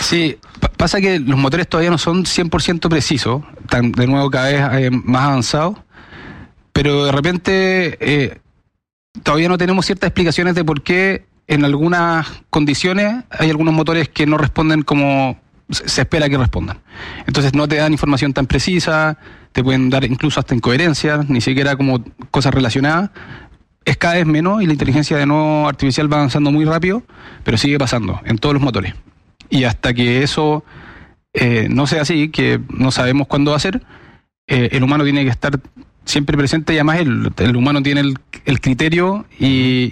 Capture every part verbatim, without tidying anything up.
Sí, p- pasa que los motores todavía no son cien por ciento precisos, están de nuevo cada vez eh, más avanzados, pero de repente eh, todavía no tenemos ciertas explicaciones de por qué en algunas condiciones hay algunos motores que no responden como se espera que respondan. Entonces no te dan información tan precisa, te pueden dar incluso hasta incoherencias, ni siquiera como cosas relacionadas. Es cada vez menos y la inteligencia de nuevo artificial va avanzando muy rápido, pero sigue pasando en todos los motores. Y hasta que eso eh, no sea así, que no sabemos cuándo va a ser, eh, el humano tiene que estar siempre presente y además el, el humano tiene el, el criterio y,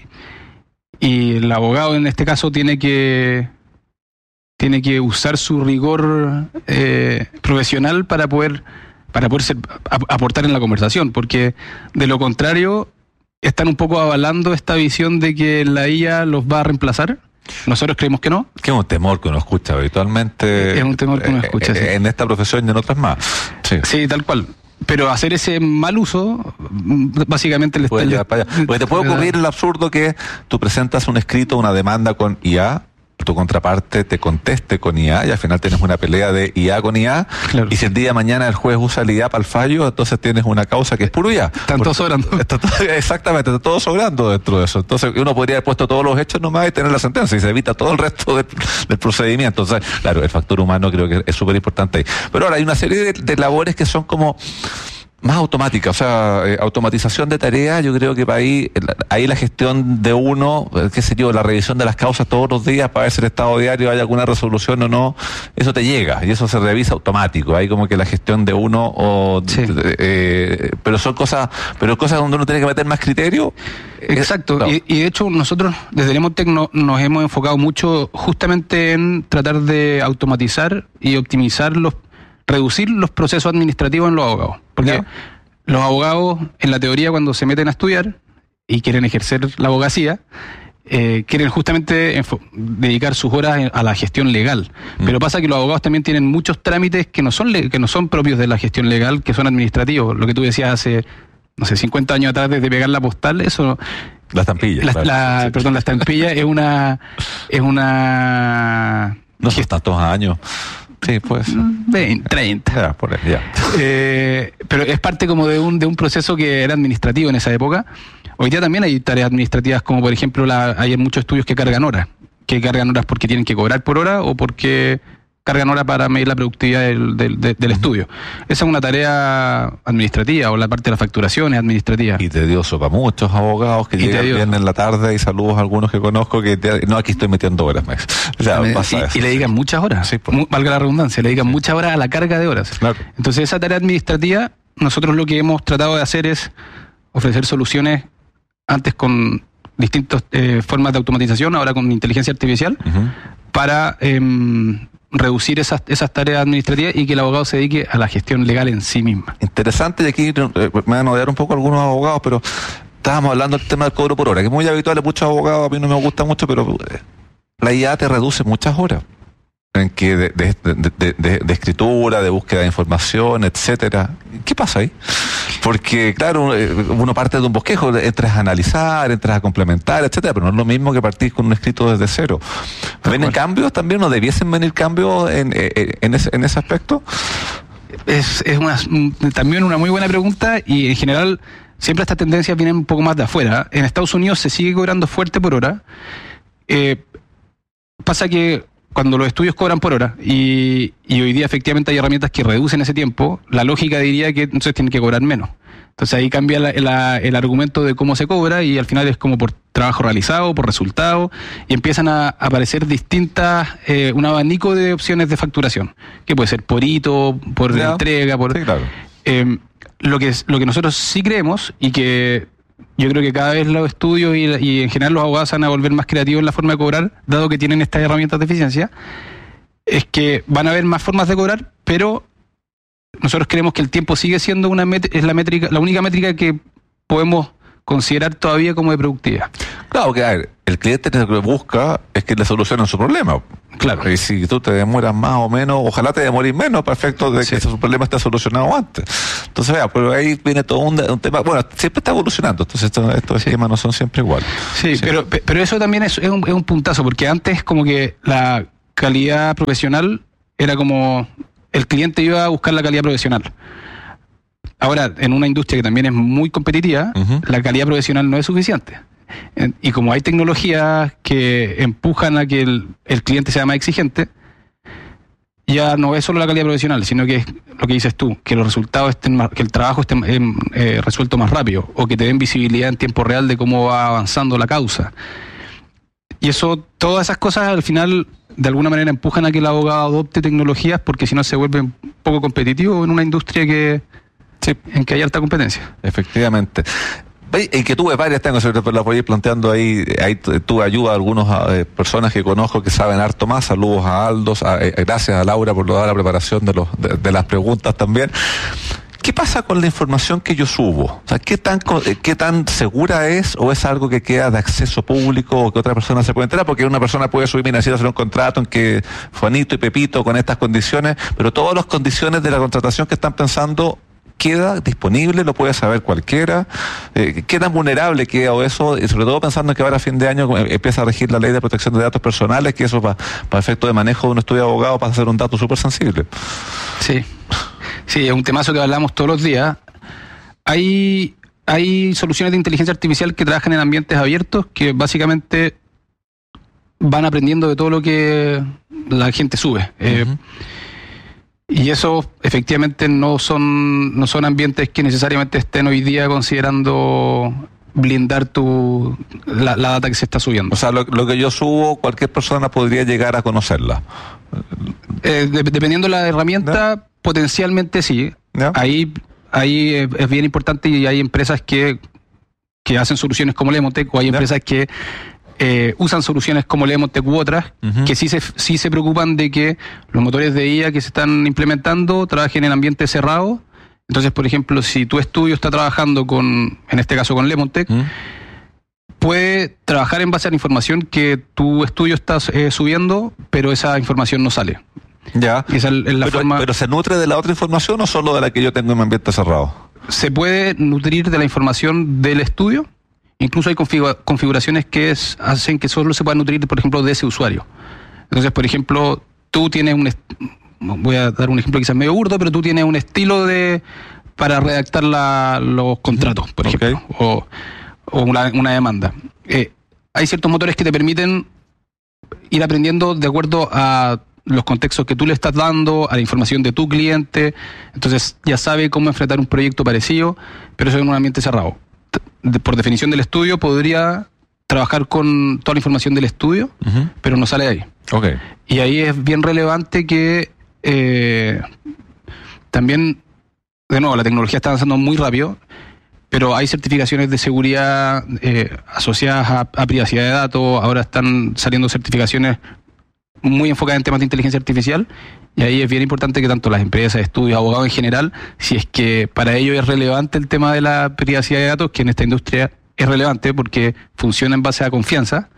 y el abogado en este caso tiene que tiene que usar su rigor eh, profesional para poder para poder ser, a, aportar en la conversación, porque de lo contrario están un poco avalando esta visión de que la I A los va a reemplazar. Nosotros creemos que no. Que es un temor que uno escucha habitualmente. Es un temor que uno escucha, eh, sí. En esta profesión y en otras más. Sí, sí, tal cual. Pero hacer ese mal uso, básicamente le puede está... llevar para allá. Porque te puede ocurrir el absurdo que tú presentas un escrito, una demanda con I A, tu contraparte te conteste con I A y al final tienes una pelea de I A con I A, claro. Y si el día de mañana el juez usa el I A para el fallo, entonces tienes una causa que es puro I A. Están todos sobrando. Está todo, exactamente, está todo sobrando dentro de eso. Entonces uno podría haber puesto todos los hechos nomás y tener la sentencia y se evita todo el resto del, del procedimiento. Entonces, claro, el factor humano creo que es súper importante ahí. Pero ahora hay una serie de, de labores que son como más automática, o sea, eh, automatización de tareas. Yo creo que para ahí, ahí la gestión de uno, qué sé yo, la revisión de las causas todos los días para ver si el estado diario hay alguna resolución o no, eso te llega y eso se revisa automático. Ahí como que la gestión de uno, o, sí. eh, pero son cosas, pero cosas donde uno tiene que meter más criterio. Exacto, no. y, y de hecho nosotros desde Lemontech no, nos hemos enfocado mucho justamente en tratar de automatizar y optimizar los reducir los procesos administrativos en los abogados. Porque ¿ya? Los abogados, en la teoría, cuando se meten a estudiar y quieren ejercer la abogacía, eh, quieren justamente dedicar sus horas a la gestión legal. Mm. Pero pasa que los abogados también tienen muchos trámites que no son le- que no son propios de la gestión legal, que son administrativos. Lo que tú decías hace, no sé, cincuenta años atrás, desde pegar la postal, eso... La estampilla. La, claro. la, sí. Perdón, la estampilla es una... es una... No son tantos años. Sí, pues. veinte, treinta. Ya, por ahí, ya. Eh, pero es parte como de un de un proceso que era administrativo en esa época. Hoy día también hay tareas administrativas como, por ejemplo, la, hay muchos estudios que cargan horas. Que cargan horas porque tienen que cobrar por hora o porque cargan horas para medir la productividad del, del, del, del estudio. Esa es una tarea administrativa, o la parte de la facturación es administrativa. Y tedioso para muchos abogados que y llegan bien en la tarde, y saludos a algunos que conozco que te, no, aquí estoy metiendo horas, Max. O sea, y, pasa y, eso, y le dedican sí. muchas horas, sí, pues. Mu- valga la redundancia, le dedican sí. muchas horas a la carga de horas. Claro. Entonces esa tarea administrativa, nosotros lo que hemos tratado de hacer es ofrecer soluciones antes con distintas eh, formas de automatización, ahora con inteligencia artificial, uh-huh. para... Eh, reducir esas esas tareas administrativas y que el abogado se dedique a la gestión legal en sí misma. Interesante, y aquí eh, me van a odiar un poco algunos abogados, pero estábamos hablando del tema del cobro por hora, que es muy habitual en muchos abogados, a mí no me gusta mucho, pero eh, la I A te reduce muchas horas en que de, de, de, de, de, de escritura, de búsqueda de información, etcétera. ¿Qué pasa ahí? Porque, claro, uno parte de un bosquejo, entras a analizar, entras a complementar, etcétera, pero no es lo mismo que partir con un escrito desde cero. ¿Vienen cambios también? ¿No debiesen venir cambios en, en, en, ese, en ese aspecto? Es, es una, también una muy buena pregunta, y en general siempre estas tendencias vienen un poco más de afuera. En Estados Unidos se sigue cobrando fuerte por hora. Eh, pasa que cuando los estudios cobran por hora y, y hoy día efectivamente hay herramientas que reducen ese tiempo, la lógica diría que entonces tienen que cobrar menos. Entonces ahí cambia la, la, el argumento de cómo se cobra, y al final es como por trabajo realizado, por resultado, y empiezan a aparecer distintas, eh, un abanico de opciones de facturación, que puede ser por hito, por ya. entrega, por... Sí, claro. Eh, lo que, lo que nosotros sí creemos, y que yo creo que cada vez los estudios y, y en general los abogados van a volver más creativos en la forma de cobrar, dado que tienen estas herramientas de eficiencia, es que van a haber más formas de cobrar, pero nosotros creemos que el tiempo sigue siendo una met- es la métrica, la única métrica que podemos considerar todavía como de productividad. Claro, que a ver, el cliente lo que busca es que le solucionen su problema. Claro. Y si tú te demoras más o menos, ojalá te demores menos, para efecto de sí. que su problema esté solucionado antes. Entonces, vea, pero ahí viene todo un, un tema, bueno, siempre está evolucionando, entonces estos, estos sí. esquemas no son siempre iguales. Sí, sí. Pero, pero eso también es, es, un, es un puntazo, porque antes como que la calidad profesional era como el cliente iba a buscar la calidad profesional. Ahora, en una industria que también es muy competitiva, uh-huh. la calidad profesional no es suficiente. Y como hay tecnologías que empujan a que el, el cliente sea más exigente, ya no es solo la calidad profesional, sino que es lo que dices tú, que los resultados estén más, que el trabajo esté eh, resuelto más rápido, o que te den visibilidad en tiempo real de cómo va avanzando la causa. Y eso, todas esas cosas al final, de alguna manera empujan a que el abogado adopte tecnologías, porque si no se vuelve un poco competitivo en una industria que sí. en que hay alta competencia. Efectivamente. En que tuve varias, tengo, pero la voy a ir planteando ahí, ahí tuve ayuda a algunas eh, personas que conozco que saben harto más. Saludos a Aldos, a, eh, gracias a Laura por toda la preparación de, los, de, de las preguntas también. ¿Qué pasa con la información que yo subo? O sea, ¿qué tan, qué tan segura es, o es algo que queda de acceso público o que otra persona se puede enterar? Porque una persona puede subir, mira, necesito hacer un contrato en que Juanito y Pepito con estas condiciones, pero todas las condiciones de la contratación que están pensando queda disponible, lo puede saber cualquiera. Eh, ¿Qué tan vulnerable queda o eso? Y sobre todo pensando en que ahora a fin de año empieza a regir la ley de protección de datos personales, que eso para pa efecto de manejo de un estudio de abogado pasa a ser un dato súper sensible. Sí, sí, es un temazo que hablamos todos los días. Hay, hay soluciones de inteligencia artificial que trabajan en ambientes abiertos que básicamente van aprendiendo de todo lo que la gente sube. Uh-huh. Eh, Y eso efectivamente no son no son ambientes que necesariamente estén hoy día considerando blindar tu la, la data que se está subiendo. O sea, lo, lo que yo subo, cualquier persona podría llegar a conocerla. Eh, de, dependiendo de la herramienta, ¿no? Potencialmente sí. ¿No? Ahí, ahí es bien importante, y hay empresas que, que hacen soluciones como Lemotec, o hay ¿no? empresas que Eh, usan soluciones como Lemotec u otras, uh-huh. que sí se, sí se preocupan de que los motores de I A que se están implementando trabajen en ambientes cerrados. Entonces, por ejemplo, si tu estudio está trabajando con, en este caso con Lemotec, uh-huh. puede trabajar en base a la información que tu estudio está eh, subiendo, pero esa información no sale. Ya. Esa es la pero, forma... pero ¿se nutre de la otra información o solo de la que yo tengo en mi ambiente cerrado? Se puede nutrir de la información del estudio. Incluso hay configura- configuraciones que es, hacen que solo se pueda nutrir, por ejemplo, de ese usuario. Entonces, por ejemplo, tú tienes un... Est- voy a dar un ejemplo quizás medio burdo, pero tú tienes un estilo de para redactar la, los contratos, por ejemplo, okay. o, o una, una demanda. Eh, hay ciertos motores que te permiten ir aprendiendo de acuerdo a los contextos que tú le estás dando, a la información de tu cliente. Entonces, ya sabe cómo enfrentar un proyecto parecido, pero eso en un ambiente cerrado. De, por definición del estudio, podría trabajar con toda la información del estudio, uh-huh. pero no sale de ahí. Okay. Y ahí es bien relevante que eh, también, de nuevo, la tecnología está avanzando muy rápido, pero hay certificaciones de seguridad eh, asociadas a, a privacidad de datos. Ahora están saliendo certificaciones muy enfocadas en temas de inteligencia artificial, y ahí es bien importante que tanto las empresas, estudios, abogados en general, si es que para ellos es relevante el tema de la privacidad de datos, que en esta industria es relevante porque funciona en base a confianza,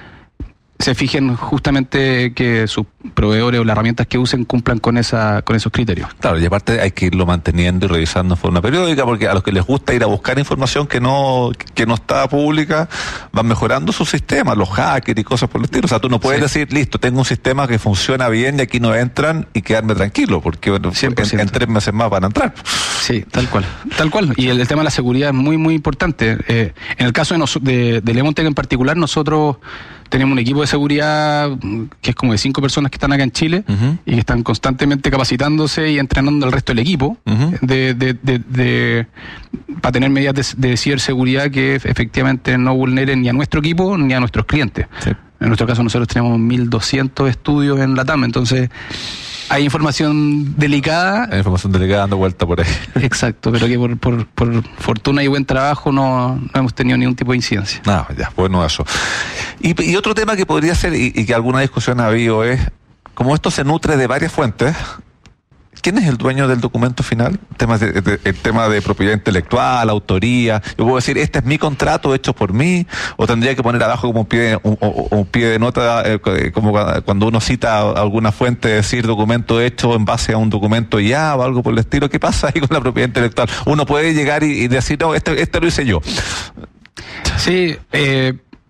se fijen justamente que sus proveedores o las herramientas que usen cumplan con esa con esos criterios. Claro, y aparte hay que irlo manteniendo y revisando en forma periódica, porque a los que les gusta ir a buscar información que no que no está pública, van mejorando su sistema, los hackers y cosas por el estilo. O sea, tú no puedes sí. decir, listo, tengo un sistema que funciona bien y aquí no entran, y quedarme tranquilo, porque bueno, en, en tres meses más van a entrar. Sí, tal cual, tal cual. Y el, el tema de la seguridad es muy, muy importante. Eh, en el caso de, nos, de, de Lemotec en particular, nosotros tenemos un equipo de seguridad que es como de cinco personas que están acá en Chile, uh-huh. y que están constantemente capacitándose y entrenando al resto del equipo, uh-huh. de, de, de, de, para tener medidas de, de ciberseguridad que efectivamente no vulneren ni a nuestro equipo ni a nuestros clientes. Sí. En nuestro caso nosotros tenemos mil doscientos estudios en LATAM, entonces hay información delicada. Hay información delicada dando vuelta por ahí. Exacto, pero que por, por, por fortuna y buen trabajo no, no hemos tenido ningún tipo de incidencia. No, ya, bueno eso. Y, y otro tema que podría ser, y, y que alguna discusión ha habido, es, como esto se nutre de varias fuentes, ¿quién es el dueño del documento final? Temas de, de, el tema de propiedad intelectual, autoría. Yo puedo decir, este es mi contrato hecho por mí, o tendría que poner abajo como un pie, un, un pie de nota, eh, como cuando uno cita alguna fuente, decir documento hecho en base a un documento ya o algo por el estilo. ¿Qué pasa ahí con la propiedad intelectual? Uno puede llegar y, y decir, no, este, este lo hice yo. Sí, eh,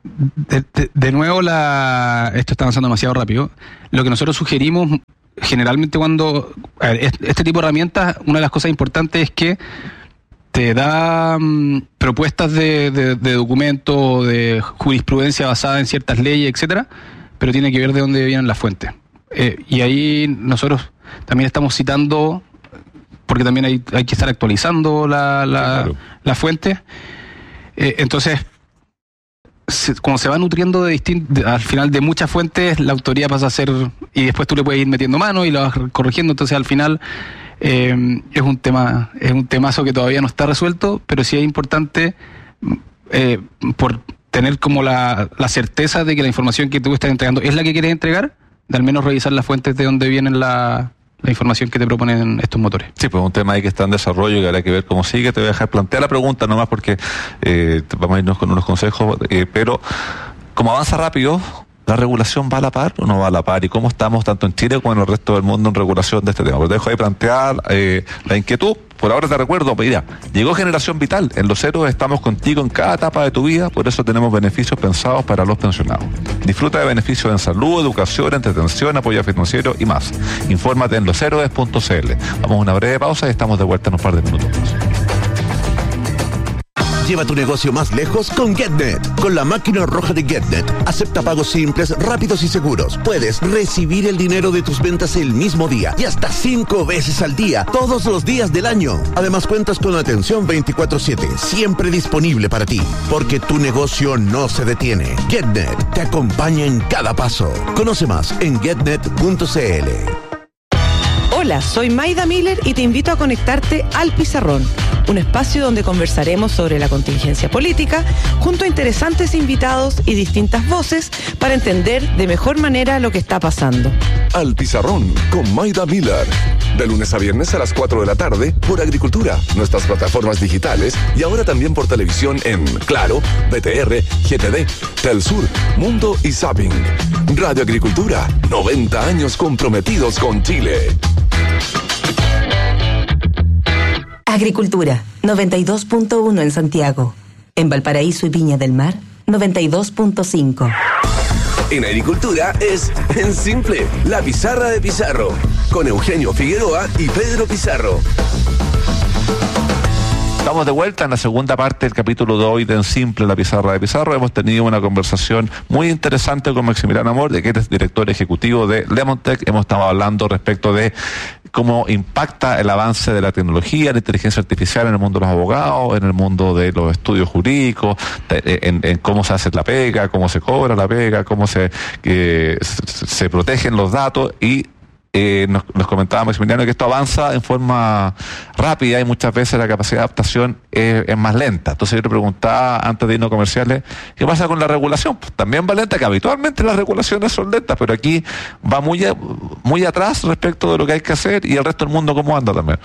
de, de, de nuevo, la esto está avanzando demasiado rápido. Lo que nosotros sugerimos generalmente cuando... A ver, este tipo de herramientas, una de las cosas importantes es que te da um, propuestas de, de, de documentos, de jurisprudencia basada en ciertas leyes, etcétera, pero tiene que ver de dónde vienen las fuentes. Eh, y ahí nosotros también estamos citando, porque también hay, hay que estar actualizando la, la, claro. la fuente. Eh, entonces, se, como se va nutriendo de distin- de, al final de muchas fuentes, la autoría pasa a ser, y después tú le puedes ir metiendo mano y lo vas corrigiendo, entonces al final eh, es un tema, es un temazo que todavía no está resuelto, pero sí es importante eh, por tener como la, la certeza de que la información que tú estás entregando es la que quieres entregar, de al menos revisar las fuentes de donde vienen la la información que te proponen estos motores. Sí, pues un tema ahí que está en desarrollo y que habrá que ver cómo sigue. Te voy a dejar plantear la pregunta nomás porque eh, vamos a irnos con unos consejos, eh, pero como avanza rápido, ¿la regulación va a la par o no va a la par? ¿Y cómo estamos tanto en Chile como en el resto del mundo en regulación de este tema? Pues te dejo ahí plantear eh, la inquietud. Por ahora te recuerdo, mira, llegó Generación Vital. En Los Héroes estamos contigo en cada etapa de tu vida, por eso tenemos beneficios pensados para los pensionados. Disfruta de beneficios en salud, educación, entretención, apoyo financiero y más. Infórmate en los héroes punto c l. Vamos a una breve pausa y estamos de vuelta en un par de minutos más. Lleva tu negocio más lejos con GetNet. Con la máquina roja de GetNet, acepta pagos simples, rápidos y seguros. Puedes recibir el dinero de tus ventas el mismo día y hasta cinco veces al día, todos los días del año. Además cuentas con atención veinticuatro siete, siempre disponible para ti, porque tu negocio no se detiene. GetNet te acompaña en cada paso. Conoce más en getnet punto c l. Hola, soy Maida Miller y te invito a conectarte al Pizarrón, un espacio donde conversaremos sobre la contingencia política junto a interesantes invitados y distintas voces para entender de mejor manera lo que está pasando. Al Pizarrón con Maida Miller, de lunes a viernes a las cuatro de la tarde por Agricultura, nuestras plataformas digitales y ahora también por televisión en Claro, B T R, G T D, Telsur, Mundo y Zapping. Radio Agricultura, noventa años comprometidos con Chile. Agricultura, noventa y dos punto uno en Santiago. En Valparaíso y Viña del Mar, noventa y dos punto cinco. En Agricultura es en simple, la pizarra de Pizarro, con Eugenio Figueroa y Pedro Pizarro. Estamos de vuelta en la segunda parte del capítulo de hoy de En Simple, la pizarra de Pizarro. Hemos tenido una conversación muy interesante con Maximiliano Amor, de que eres director ejecutivo de Lemontech. Hemos estado hablando respecto de cómo impacta el avance de la tecnología, la inteligencia artificial en el mundo de los abogados, en el mundo de los estudios jurídicos, en, en cómo se hace la pega, cómo se cobra la pega, cómo se, eh, se protegen los datos y Eh, nos, nos comentaba Maximiliano que esto avanza en forma rápida y muchas veces la capacidad de adaptación es, es más lenta. Entonces yo le preguntaba antes de irnos comerciales, ¿qué pasa con la regulación? Pues también va lenta, que habitualmente las regulaciones son lentas, pero aquí va muy, a, muy atrás respecto de lo que hay que hacer y el resto del mundo cómo anda también.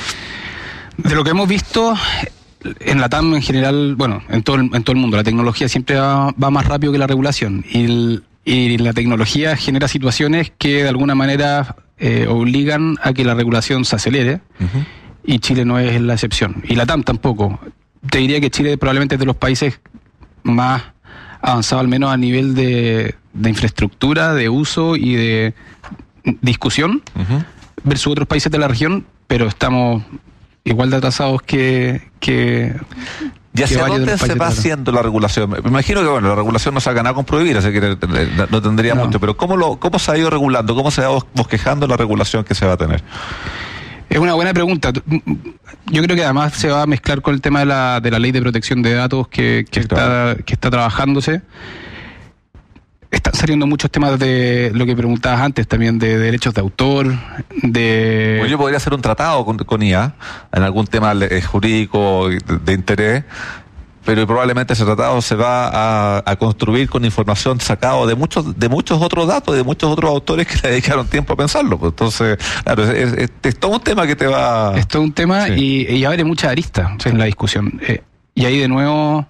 De lo que hemos visto en la T A M en general, bueno, en todo el, en todo el mundo, la tecnología siempre va, va más rápido que la regulación y el, y la tecnología genera situaciones que de alguna manera eh, obligan a que la regulación se acelere, uh-huh. y Chile no es la excepción, y la T A M tampoco. Te diría que Chile probablemente es de los países más avanzados, al menos a nivel de, de infraestructura, de uso y de discusión, uh-huh. versus otros países de la región, pero estamos igual de atrasados que... que ¿Y hacia dónde se va haciendo la regulación? Me imagino que, bueno, la regulación no se ha ganado con prohibir, así que no tendría no. mucho, pero ¿cómo, lo, ¿cómo se ha ido regulando? ¿Cómo se va bosquejando la regulación que se va a tener? Es una buena pregunta. Yo creo que además se va a mezclar con el tema de la, de la ley de protección de datos que, que, sí, está, claro. que está trabajándose. Están saliendo muchos temas de lo que preguntabas antes también, de derechos de autor, de... Pues yo podría hacer un tratado con, con I A en algún tema jurídico de, de interés, pero probablemente ese tratado se va a, a construir con información sacada de muchos de muchos otros datos, de muchos otros autores que le dedicaron tiempo a pensarlo. Pues entonces, claro, es, es, es todo un tema que te va... Es todo un tema, sí. y, y abre muchas aristas, sí, en la discusión. Eh, y ahí de nuevo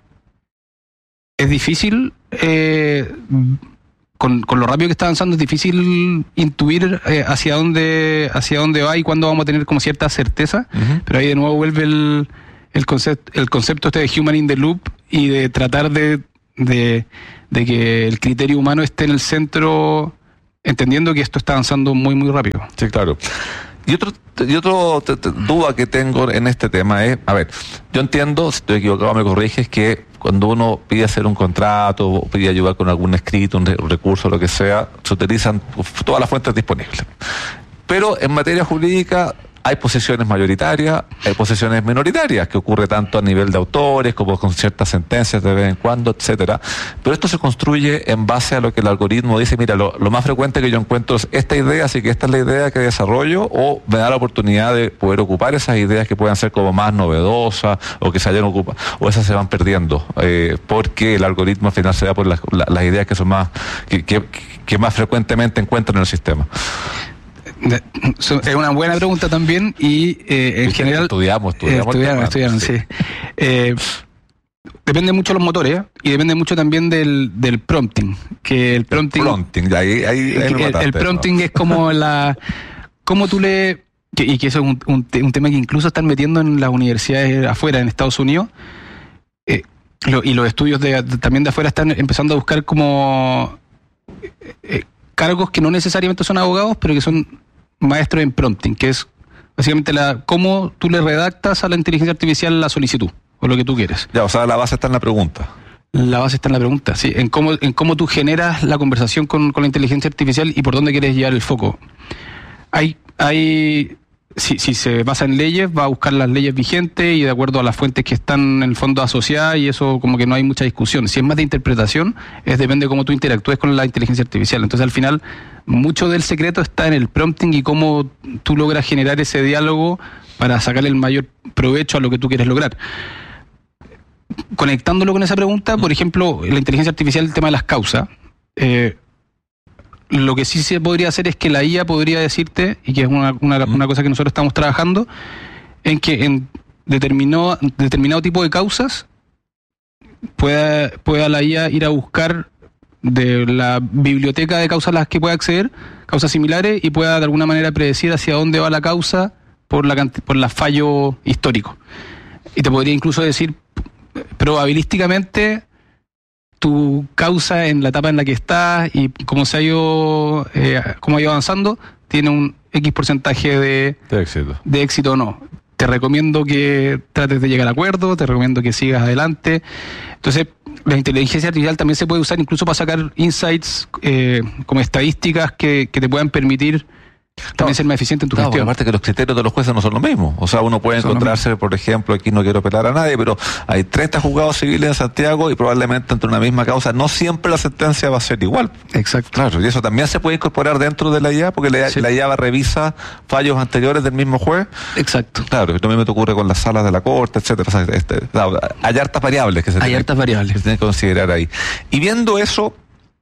es difícil... Eh, Con, con lo rápido que está avanzando es difícil intuir eh, hacia dónde hacia dónde va y cuándo vamos a tener como cierta certeza, uh-huh. pero ahí de nuevo vuelve el el concepto el concepto este de human in the loop y de tratar de de, de que el criterio humano esté en el centro, entendiendo que esto está avanzando muy, muy rápido. Sí, claro. Y otro, y otro te, te, duda que tengo en este tema es, a ver, yo entiendo, si estoy equivocado me corriges, que cuando uno pide hacer un contrato o pide ayudar con algún escrito, un, re, un recurso, lo que sea, se utilizan todas las fuentes disponibles. Pero en materia jurídica hay posiciones mayoritarias, hay posiciones minoritarias, que ocurre tanto a nivel de autores como con ciertas sentencias de vez en cuando, etcétera. Pero esto se construye en base a lo que el algoritmo dice, mira, lo, lo más frecuente que yo encuentro es esta idea, así que esta es la idea que desarrollo, o me da la oportunidad de poder ocupar esas ideas que puedan ser como más novedosas, o que se hayan ocupado, o esas se van perdiendo, eh, porque el algoritmo al final se da por las, la, las ideas que son más, que, que, que más frecuentemente encuentran en el sistema. Es una buena pregunta también y eh, en sí, general... Estudiamos, estudiamos. Estudiaron, estudiaron, sí. sí. Eh, depende mucho de los motores y depende mucho también del, del prompting. Que el prompting... El prompting, ahí, ahí, ahí el, mataste, el prompting ¿no? Es como la... Cómo tú le... Que, y que eso es un, un, un tema que incluso están metiendo en las universidades afuera, en Estados Unidos. Eh, lo, y los estudios de, de, también de afuera están empezando a buscar como... Eh, cargos que no necesariamente son abogados, pero que son maestro en prompting, que es básicamente la cómo tú le redactas a la inteligencia artificial la solicitud o lo que tú quieres. Ya, o sea, la base está en la pregunta. La base está en la pregunta, sí, en cómo en cómo tú generas la conversación con, con la inteligencia artificial y por dónde quieres llevar el foco. Hay hay si, si se basa en leyes, va a buscar las leyes vigentes y de acuerdo a las fuentes que están en el fondo asociadas, y eso como que no hay mucha discusión. Si es más de interpretación, es depende de cómo tú interactúes con la inteligencia artificial. Entonces al final, mucho del secreto está en el prompting y cómo tú logras generar ese diálogo para sacarle el mayor provecho a lo que tú quieres lograr. Conectándolo con esa pregunta, por ejemplo, la inteligencia artificial, el tema de las causas, eh, lo que sí se podría hacer es que la I A podría decirte, y que es una, una, una cosa que nosotros estamos trabajando, en que en determinado, determinado tipo de causas pueda, pueda la I A ir a buscar de la biblioteca de causas a las que pueda acceder, causas similares, y pueda de alguna manera predecir hacia dónde va la causa por la por la fallo histórico. Y te podría incluso decir probabilísticamente tu causa en la etapa en la que estás y cómo se ha ido, eh, cómo ha ido avanzando, tiene un X porcentaje de, de éxito. De éxito o no. Te recomiendo que trates de llegar a acuerdo, te recomiendo que sigas adelante. Entonces, la inteligencia artificial también se puede usar incluso para sacar insights eh, como estadísticas que, que te puedan permitir también no, ser más eficiente en tu no, gestión. Aparte que los criterios de los jueces no son los mismos. O sea, uno puede son encontrarse, por ejemplo, aquí no quiero pelar a nadie, pero hay treinta juzgados civiles en Santiago y probablemente entre una misma causa no siempre la sentencia va a ser igual. Exacto. Claro, y eso también se puede incorporar dentro de la I A, porque la, sí. la I A revisa fallos anteriores del mismo juez. Exacto. Claro, lo mismo te ocurre con las salas de la corte, etcétera. O sea, este, claro, hay hartas variables que se, hay tienen, hartas variables. que se tienen que considerar ahí. Y viendo eso,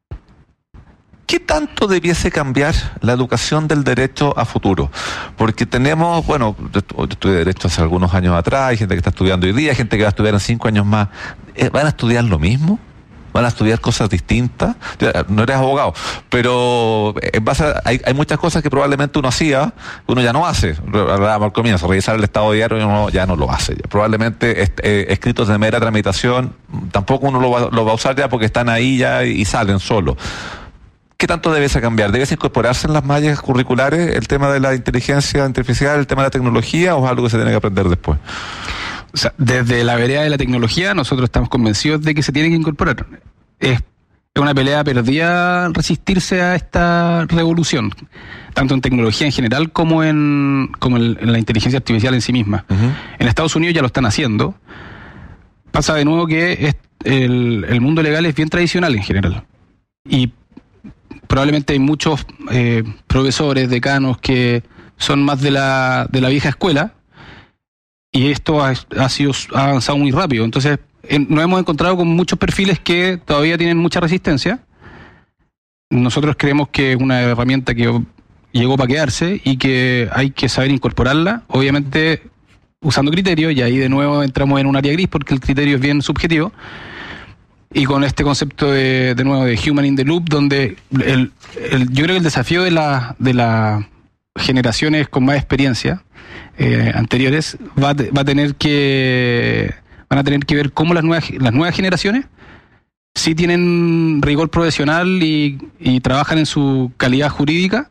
¿qué tanto debiese cambiar la educación del derecho a futuro? Porque tenemos, bueno, yo estudié derecho hace algunos años atrás, hay gente que está estudiando hoy día, hay gente que va a estudiar en cinco años más. ¿Van a estudiar lo mismo? ¿Van a estudiar cosas distintas? No eres abogado, pero en base a, hay, hay muchas cosas que probablemente uno hacía, uno ya no hace. Hablábamos al comienzo, revisar el estado diario uno ya no lo hace. Probablemente est, eh, escritos de mera tramitación, tampoco uno lo va, lo va a usar ya porque están ahí ya y, y salen solos. ¿Qué tanto debe cambiar? ¿Debe incorporarse en las mallas curriculares el tema de la inteligencia artificial, el tema de la tecnología, o es algo que se tiene que aprender después? O sea, desde la vereda de la tecnología nosotros estamos convencidos de que se tiene que incorporar. Es una pelea perdida resistirse a esta revolución, tanto en tecnología en general como en, como en, en la inteligencia artificial en sí misma. Uh-huh. En Estados Unidos ya lo están haciendo. Pasa de nuevo que es, el, el mundo legal es bien tradicional en general. Y probablemente hay muchos eh, profesores, decanos que son más de la de la vieja escuela y esto ha, ha sido ha avanzado muy rápido. Entonces en, nos hemos encontrado con muchos perfiles que todavía tienen mucha resistencia. Nosotros creemos que es una herramienta que llegó para quedarse y que hay que saber incorporarla, obviamente usando criterios, y ahí de nuevo entramos en un área gris porque el criterio es bien subjetivo. Y con este concepto de, de nuevo de human in the loop, donde el, el, yo creo que el desafío de la de las generaciones con más experiencia eh, anteriores va, va a tener que van a tener que ver cómo las nuevas las nuevas generaciones sí tienen rigor profesional y, y trabajan en su calidad jurídica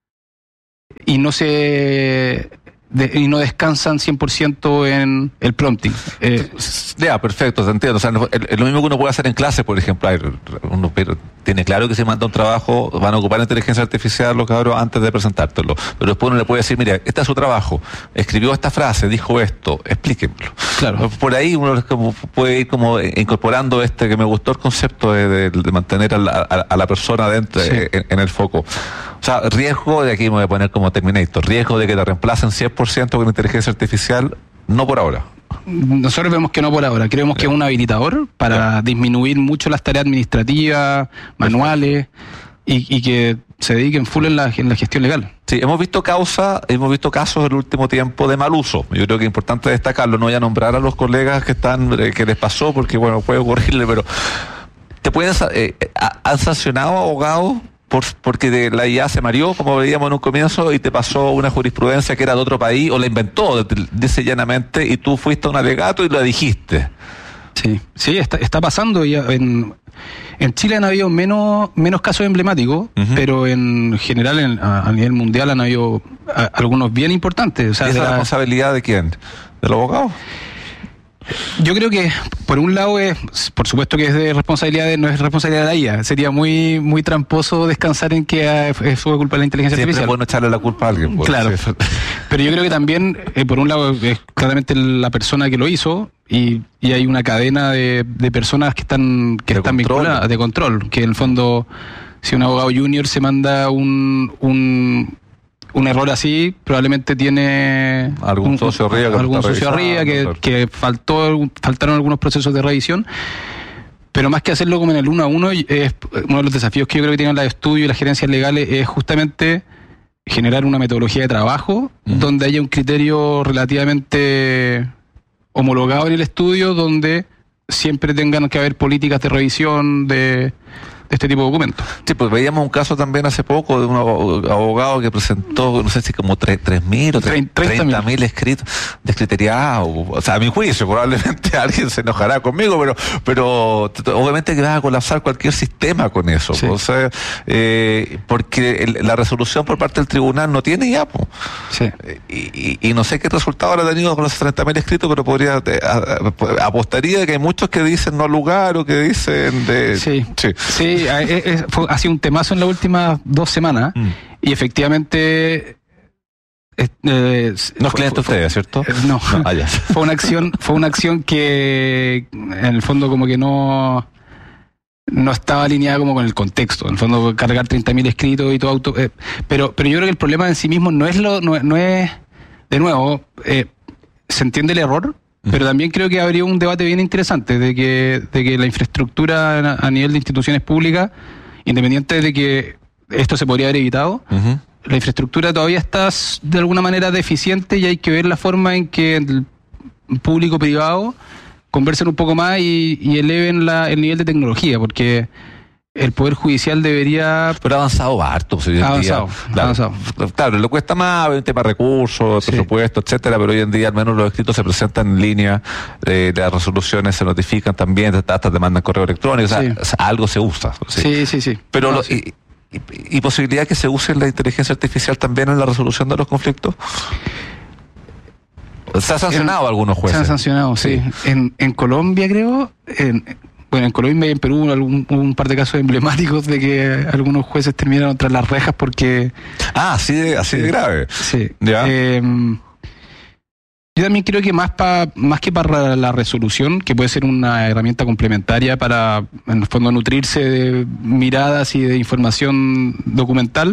y no se de, y no descansan cien por ciento en el prompting. Eh, ya, perfecto, te entiendo. O sea, es lo mismo que uno puede hacer en clase, por ejemplo. Hay, uno tiene claro que si manda un trabajo, van a ocupar la inteligencia artificial los cabros antes de presentártelo. Pero después uno le puede decir, mira, este es su trabajo, escribió esta frase, dijo esto, explíquemelo. Claro. Por ahí uno puede ir como incorporando este, que me gustó el concepto de, de, de mantener a la, a, a la persona dentro, sí. en, en el foco. O sea, riesgo, de aquí me voy a poner como Terminator, riesgo de que te reemplacen cien por ciento con inteligencia artificial, no por ahora. Nosotros vemos que no por ahora, creemos que es un habilitador para yeah. disminuir mucho las tareas administrativas, manuales, y, y que se dediquen full en la, en la gestión legal. Sí, hemos visto causa, hemos visto casos en el último tiempo de mal uso. Yo creo que es importante destacarlo, no voy a nombrar a los colegas que están, que les pasó, porque bueno, puede ocurrirle, pero ¿te pueden, eh, han sancionado abogados? Por, porque de la I A se mareó, como veíamos en un comienzo, y te pasó una jurisprudencia que era de otro país, o la inventó, dice llanamente, y tú fuiste a un alegato y lo dijiste. Sí, sí, está, está pasando. Y en, en Chile han habido menos, menos casos emblemáticos, uh-huh. pero en general en, a, a nivel mundial han habido a, algunos bien importantes. O sea, ¿y esa de la responsabilidad de quién? ¿Del abogado? Yo creo que por un lado es, por supuesto que es de responsabilidad de, no es responsabilidad de la I A. Sería muy muy tramposo descansar en que es fue culpa de la inteligencia Siempre artificial. Es bueno echarle la culpa a alguien. Pues, claro. Sí. Pero yo creo que también, eh, por un lado, es claramente la persona que lo hizo y, y hay una cadena de, de personas que están que de están control. vinculadas de control. Que en el fondo, si un abogado junior se manda un un un error así, probablemente tiene algún socio arriba que, algún socio arriba que, que faltó, faltaron algunos procesos de revisión, pero más que hacerlo como en el uno a uno, es uno de los desafíos que yo creo que tienen los estudios y las gerencias legales es justamente generar una metodología de trabajo uh-huh. donde haya un criterio relativamente homologado en el estudio, donde siempre tengan que haber políticas de revisión de de este tipo de documentos. Sí, pues veíamos un caso también hace poco de un abogado que presentó, no sé si como tres mil o treinta mil escritos descriteriados. O sea, a mi juicio, probablemente alguien se enojará conmigo, pero pero obviamente que va a colapsar cualquier sistema con eso. Sí. O sea, eh, porque el, la resolución por parte del tribunal no tiene ya, pues. Sí. Y, y, y no sé qué resultado habrá tenido con los treinta mil escritos, pero podría a, a, apostaría que hay muchos que dicen no al lugar o que dicen de... Sí, sí. sí. Es, es, fue, ha sido un temazo en las últimas dos semanas mm. y efectivamente eh, eh, no es cliente ustedes, ¿cierto? Eh, no, no ah, fue una acción fue una acción que en el fondo como que no no estaba alineada como con el contexto, en el fondo cargar treinta mil escritos y todo auto eh, pero pero yo creo que el problema en sí mismo no es lo no, no es de nuevo eh, se entiende el error. Pero también creo que habría un debate bien interesante de que, de que la infraestructura a nivel de instituciones públicas, independiente de que esto se podría haber evitado, uh-huh. la infraestructura todavía está de alguna manera deficiente y hay que ver la forma en que el público-privado conversen un poco más y, y eleven la, el nivel de tecnología, porque el Poder Judicial debería... Pero ha avanzado harto. Pues, hoy ha avanzado, día, claro, avanzado. Claro, le cuesta más, el tema de recursos, sí. presupuesto, etcétera, pero hoy en día al menos los escritos se presentan en línea, eh, las resoluciones se notifican también, hasta te mandan correo electrónico, sí. o, sea, o sea, algo se usa. Sí, sí, sí. sí. Pero no, lo, sí. Y, y, y posibilidad que se use la inteligencia artificial también en la resolución de los conflictos. ¿Se ha sancionado en, algunos jueces? Se han sancionado, sí. sí. En, en Colombia, creo... En, Bueno, en Colombia y en Perú hubo un, un par de casos emblemáticos de que algunos jueces terminaron tras las rejas porque... Ah, así de, así de grave. Sí. ¿Ya? Eh, yo también creo que más, pa, más que para la resolución, que puede ser una herramienta complementaria para, en el fondo, nutrirse de miradas y de información documental,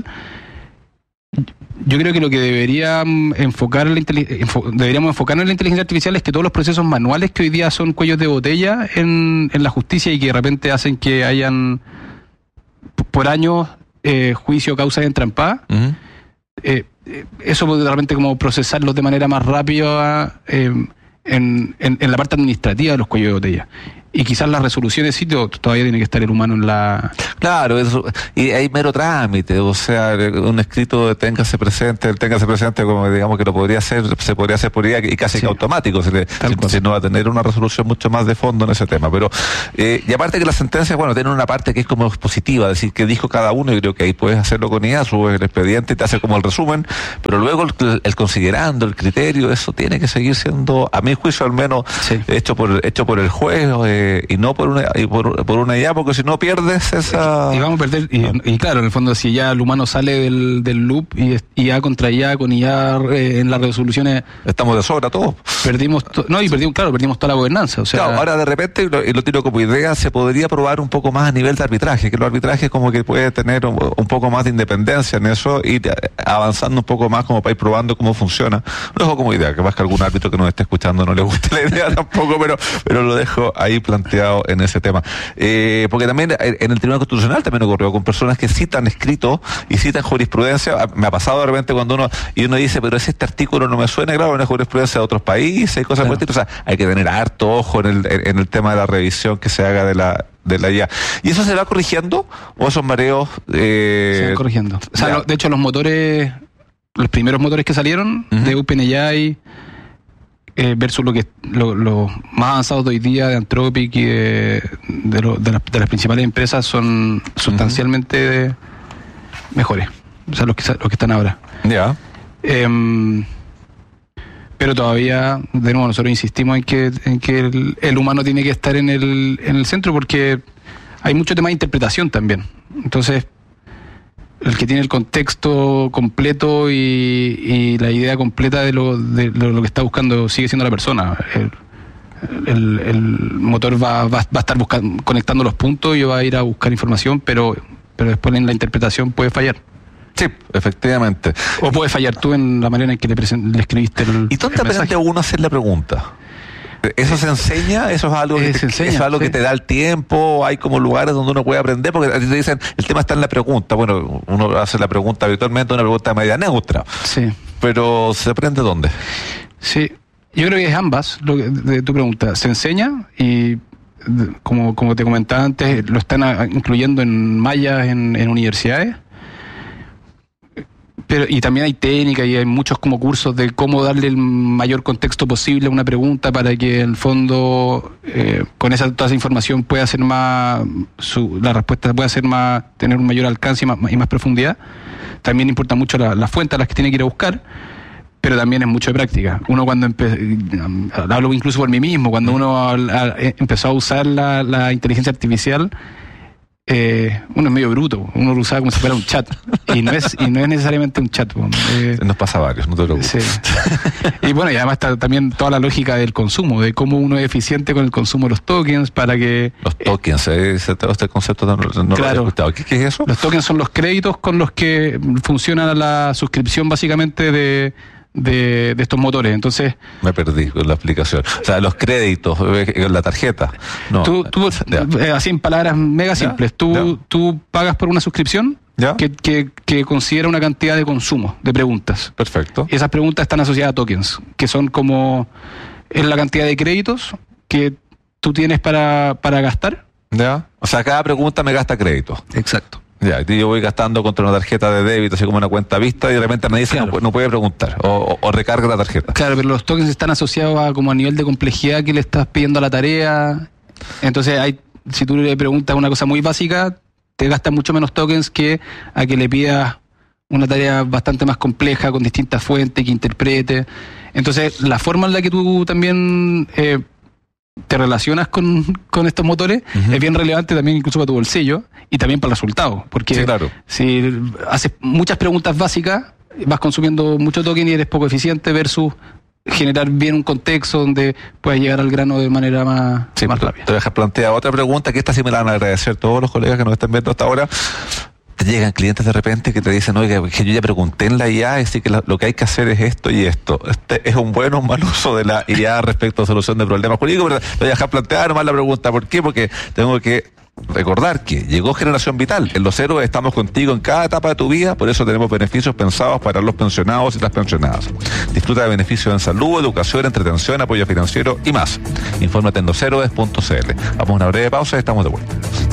yo creo que lo que debería enfocar la enfo, deberíamos enfocarnos en la inteligencia artificial es que todos los procesos manuales que hoy día son cuellos de botella en, en la justicia y que de repente hacen que hayan por años eh, juicio o causas entrampadas, uh-huh. eh, eso puede de repente como procesarlos de manera más rápida eh, en, en, en la parte administrativa de los cuellos de botella. y quizás las resoluciones sí to- todavía tiene que estar el humano en la... Claro, eso, y hay mero trámite, o sea, un escrito de téngase presente, el téngase presente como digamos que lo podría hacer, se podría hacer por día y casi Sí. que automático, si, le, si, si no va a tener una resolución mucho más de fondo en ese tema. Pero, eh, y aparte que las sentencias, bueno, tienen una parte que es como expositiva, es decir, que dijo cada uno, y creo que ahí puedes hacerlo con I A, subes el expediente y te hace como el resumen, pero luego el, el considerando, el criterio, eso tiene que seguir siendo, a mi juicio al menos, Sí. hecho por hecho por el juez, eh, y no por una y por, por una I A, porque si no pierdes esa... Y vamos a perder, y, y claro, en el fondo si ya el humano sale del, del loop y es I A contra I A con I A eh, en las resoluciones, Estamos de sobra todos. perdimos, to- no, y perdimos, claro, perdimos toda la gobernanza, o sea... Claro, ahora de repente, y lo, y lo tiro como idea, se podría probar un poco más a nivel de arbitraje, que el arbitraje como que puede tener un, un poco más de independencia en eso, ir avanzando un poco más como para ir probando cómo funciona. Lo dejo como idea, que más que algún árbitro que nos esté escuchando no le guste la idea tampoco, pero pero lo dejo ahí planteado en ese tema. Eh, porque también en el Tribunal Constitucional también ocurrió con personas que citan escrito y citan jurisprudencia. Me ha pasado de repente cuando uno, y uno dice, pero ese este artículo no me suena, claro, una jurisprudencia de otros países y cosas Claro. por el estilo. O sea, hay que tener harto ojo en el, en el tema de la revisión que se haga de la de la I A. ¿Y eso se va corrigiendo o esos mareos? Eh, Se van corrigiendo. O sea, ya. lo- de hecho, los motores, los primeros motores que salieron Ujú. de OpenAI eh, versus lo que lo, lo más avanzados de hoy día de Anthropic y de, de, lo- de las, de las principales empresas son sustancialmente mejores. O sea, los que, sa- los que están ahora. Ya. Em, pero todavía, de nuevo, nosotros insistimos en que, en que el, el humano tiene que estar en el, en el centro porque hay mucho tema de interpretación también. Entonces, el que tiene el contexto completo y, y la idea completa de lo, de lo, lo que está buscando sigue siendo la persona. El, el, el motor va, va, va a estar buscando, conectando los puntos y va a ir a buscar información, pero, pero después en la interpretación puede fallar. Sí, efectivamente. O puede fallar tú en la manera en que le, presen- le escribiste el ¿Y dónde el aprende mensaje. uno a hacer la pregunta? ¿Eso se enseña? ¿Eso es algo, Eh, que, se te, enseña, eso es algo sí. que te da el tiempo? ¿Hay como lugares donde uno puede aprender? Porque a ti te dicen, el tema está en la pregunta. Bueno, uno hace la pregunta habitualmente, una pregunta media neutra. Sí, Pero ¿se aprende dónde? sí. Yo creo que es ambas, lo que, de tu pregunta. Se enseña y, de- como, como te comentaba antes, lo están a- incluyendo en mallas en, en universidades. Pero, y también hay técnica y hay muchos como cursos de cómo darle el mayor contexto posible a una pregunta para que en el fondo eh, con esa toda esa información pueda ser más su, la respuesta pueda ser más, tener un mayor alcance y más, y más profundidad. También importa mucho la, la fuente a las que tiene que ir a buscar, pero también es mucho de práctica. Uno cuando empe- hablo incluso por mí mismo, cuando uno al- a- empezó a usar la, la inteligencia artificial, eh, uno es medio bruto, uno lo usaba como si fuera un chat, y no es y no es necesariamente un chat. po. Eh, Nos pasa a varios, no te preocupes. sí. Y bueno, y además está también toda la lógica del consumo, de cómo uno es eficiente con el consumo de los tokens para que... Los tokens, ¿eh? Ese- todo este concepto no, no lo había Claro. escuchado. ¿Qué, qué es eso? Los tokens son los créditos con los que funciona la suscripción básicamente de, de, de estos motores. Entonces, Me perdí con la explicación. O sea, los créditos, eh, la tarjeta. No. tú, tú Ya. eh, así en palabras mega simples, tú, ya. tú pagas por una suscripción ¿Ya? que, que, que considera una cantidad de consumo, de preguntas. Perfecto. Esas preguntas están asociadas a tokens, que son como es la cantidad de créditos que tú tienes para, para gastar. ¿Ya? O sea, cada pregunta me gasta crédito. Exacto. Ya, y yo voy gastando contra una tarjeta de débito, así como una cuenta vista, y de repente me dice Claro. no, pu- no puede preguntar, o, o, o recarga la tarjeta. Claro, pero los tokens están asociados a como a nivel de complejidad que le estás pidiendo a la tarea. Entonces, hay, si tú le preguntas una cosa muy básica, te gastan mucho menos tokens que a que le pidas una tarea bastante más compleja con distintas fuentes que interprete. Entonces, la forma en la que tú también eh, te relacionas con, con estos motores Ujú. es bien relevante también incluso para tu bolsillo y también para el resultado. Porque Sí, claro. si haces muchas preguntas básicas, vas consumiendo mucho token y eres poco eficiente versus generar bien un contexto donde puedas llegar al grano de manera más, Sí, más te, rápida. te voy a dejar plantear otra pregunta, que esta sí me la van a agradecer todos los colegas que nos están viendo hasta ahora. Te llegan clientes de repente que te dicen, oiga, que yo ya pregunté en la I A, es decir, que la- lo que hay que hacer es esto y esto. Este es un buen o un mal uso de la I A respecto a solución de problemas jurídicos, pero te voy a dejar plantear nomás la pregunta. ¿Por qué? Porque tengo que recordar que llegó Generación Vital. En Los Héroes estamos contigo en cada etapa de tu vida, por eso tenemos beneficios pensados para los pensionados y las pensionadas. Disfruta de beneficios en salud, educación, entretención, apoyo financiero y más. Infórmate en dos héroes punto c l. Vamos a una breve pausa y estamos de vuelta.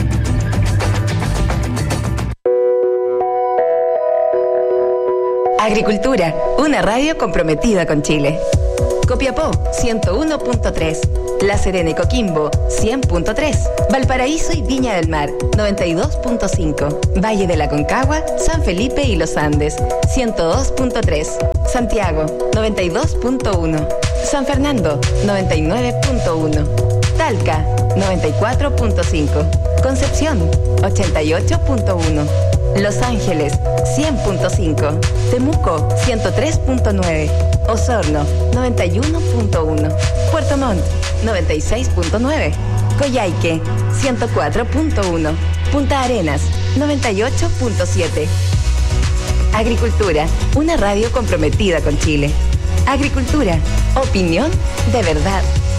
Agricultura, una radio comprometida con Chile. Copiapó, ciento uno punto tres. La Serena y Coquimbo, cien punto tres. Valparaíso y Viña del Mar, noventa y dos punto cinco. Valle de la Concagua, San Felipe y Los Andes, ciento dos punto tres. Santiago, noventa y dos punto uno. San Fernando, noventa y nueve punto uno. Talca, noventa y cuatro punto cinco. Concepción, ochenta y ocho punto uno. Los Ángeles, cien punto cinco. Temuco, ciento tres punto nueve. Osorno, noventa y uno punto uno. Puerto Montt, noventa y seis punto nueve. Coyhaique, ciento cuatro punto uno. Punta Arenas, noventa y ocho punto siete. Agricultura, una radio comprometida con Chile. Agricultura, opinión de verdad.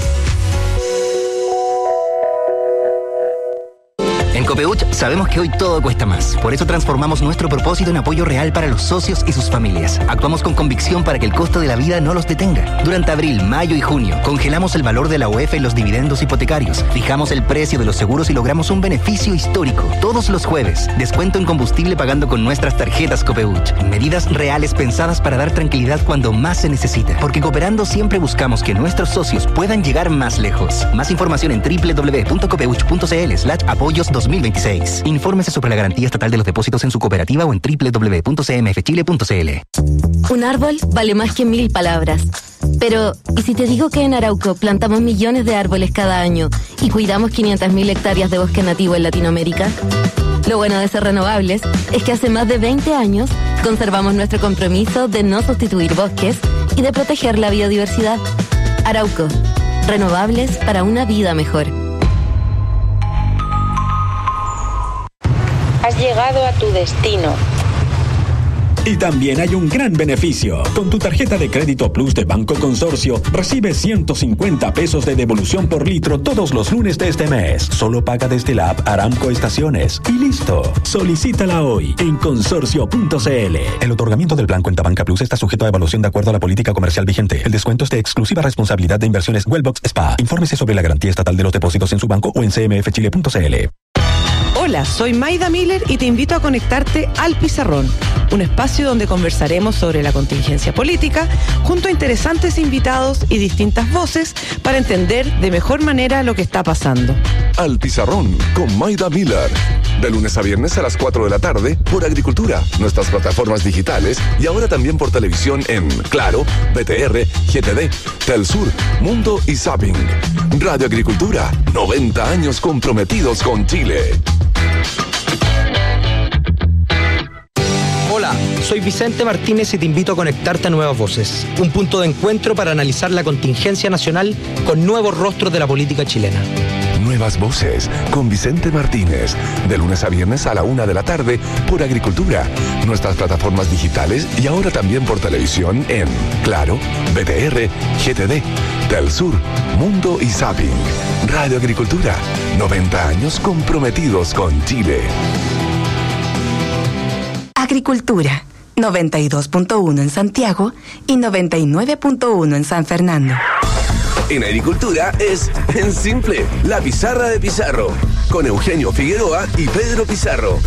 En Copeuch sabemos que hoy todo cuesta más. Por eso transformamos nuestro propósito en apoyo real para los socios y sus familias. Actuamos con convicción para que el costo de la vida no los detenga. Durante abril, mayo y junio, congelamos el valor de la U E F en los dividendos hipotecarios. Fijamos el precio de los seguros y logramos un beneficio histórico. Todos los jueves, descuento en combustible pagando con nuestras tarjetas Copeuch. Medidas reales pensadas para dar tranquilidad cuando más se necesita. Porque cooperando siempre buscamos que nuestros socios puedan llegar más lejos. Más información en doble u doble u doble u punto copeuch punto c l slash apoyos dos mil veintiséis. Infórmese sobre la garantía estatal de los depósitos en su cooperativa o en doble u doble u doble u punto c m f chile punto c l. Un árbol vale más que mil palabras. Pero, ¿y si te digo que en Arauco plantamos millones de árboles cada año y cuidamos quinientas mil hectáreas de bosque nativo en Latinoamérica? Lo bueno de ser renovables es que hace más de veinte años conservamos nuestro compromiso de no sustituir bosques y de proteger la biodiversidad. Arauco, renovables para una vida mejor. Has llegado a tu destino. Y también hay un gran beneficio. Con tu tarjeta de crédito Plus de Banco Consorcio, recibes ciento cincuenta pesos de devolución por litro todos los lunes de este mes. Solo paga desde la app Aramco Estaciones. Y listo. Solicítala hoy en consorcio punto c l. El otorgamiento del plan Cuenta Banca Plus está sujeto a evaluación de acuerdo a la política comercial vigente. El descuento es de exclusiva responsabilidad de Inversiones Wellbox Spa. Infórmese sobre la garantía estatal de los depósitos en su banco o en c m f chile punto c l. Hola, soy Maida Miller y te invito a conectarte al Pizarrón, un espacio donde conversaremos sobre la contingencia política junto a interesantes invitados y distintas voces para entender de mejor manera lo que está pasando. Al Pizarrón con Maida Miller. De lunes a viernes a las cuatro de la tarde por Agricultura, nuestras plataformas digitales y ahora también por televisión en Claro, B T R, G T D, Telsur, Mundo y Zapping. Radio Agricultura, noventa años comprometidos con Chile. Hola, soy Vicente Martínez y te invito a conectarte a Nuevas Voces, un punto de encuentro para analizar la contingencia nacional con nuevos rostros de la política chilena. Nuevas Voces con Vicente Martínez, de lunes a viernes a la una de la tarde por Agricultura, nuestras plataformas digitales y ahora también por televisión en Claro, B T R, G T D, Telsur, Mundo y Zapping. Radio Agricultura, noventa años comprometidos con Chile. Agricultura, noventa y dos punto uno en Santiago y noventa y nueve punto uno en San Fernando. En Agricultura es en simple, la pizarra de Pizarro, con Eugenio Figueroa y Pedro Pizarro.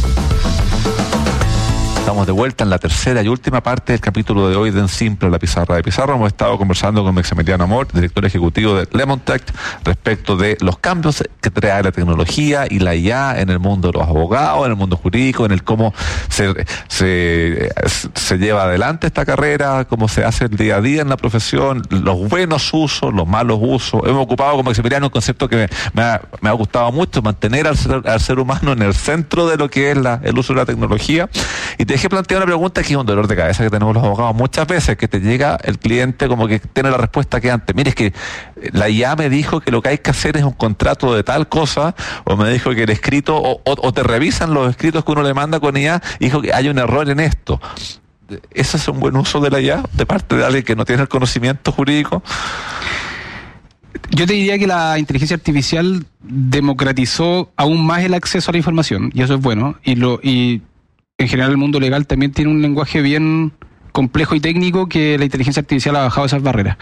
Estamos de vuelta en la tercera y última parte del capítulo de hoy de En Simple, la pizarra de Pizarro. Hemos estado conversando con Maximiliano Amor, director ejecutivo de Lemontech, respecto de los cambios que trae la tecnología y la I A en el mundo de los abogados, en el mundo jurídico, en el cómo se, se, se lleva adelante esta carrera, cómo se hace el día a día en la profesión, los buenos usos, los malos usos. Hemos ocupado con Maximiliano un concepto que me, me, ha, me ha gustado mucho, mantener al ser, al ser humano en el centro de lo que es la, el uso de la tecnología. Y te dejé plantear una pregunta que es un dolor de cabeza que tenemos los abogados muchas veces, que te llega el cliente como que tiene la respuesta que antes. Mire, es que la I A me dijo que lo que hay que hacer es un contrato de tal cosa, o me dijo que el escrito, o, o, o te revisan los escritos que uno le manda con I A y dijo que hay un error en esto. ¿Ese es un buen uso de la I A de parte de alguien que no tiene el conocimiento jurídico? Yo te diría que la inteligencia artificial democratizó aún más el acceso a la información, y eso es bueno, y lo y en general el mundo legal también tiene un lenguaje bien complejo y técnico que la inteligencia artificial ha bajado esas barreras.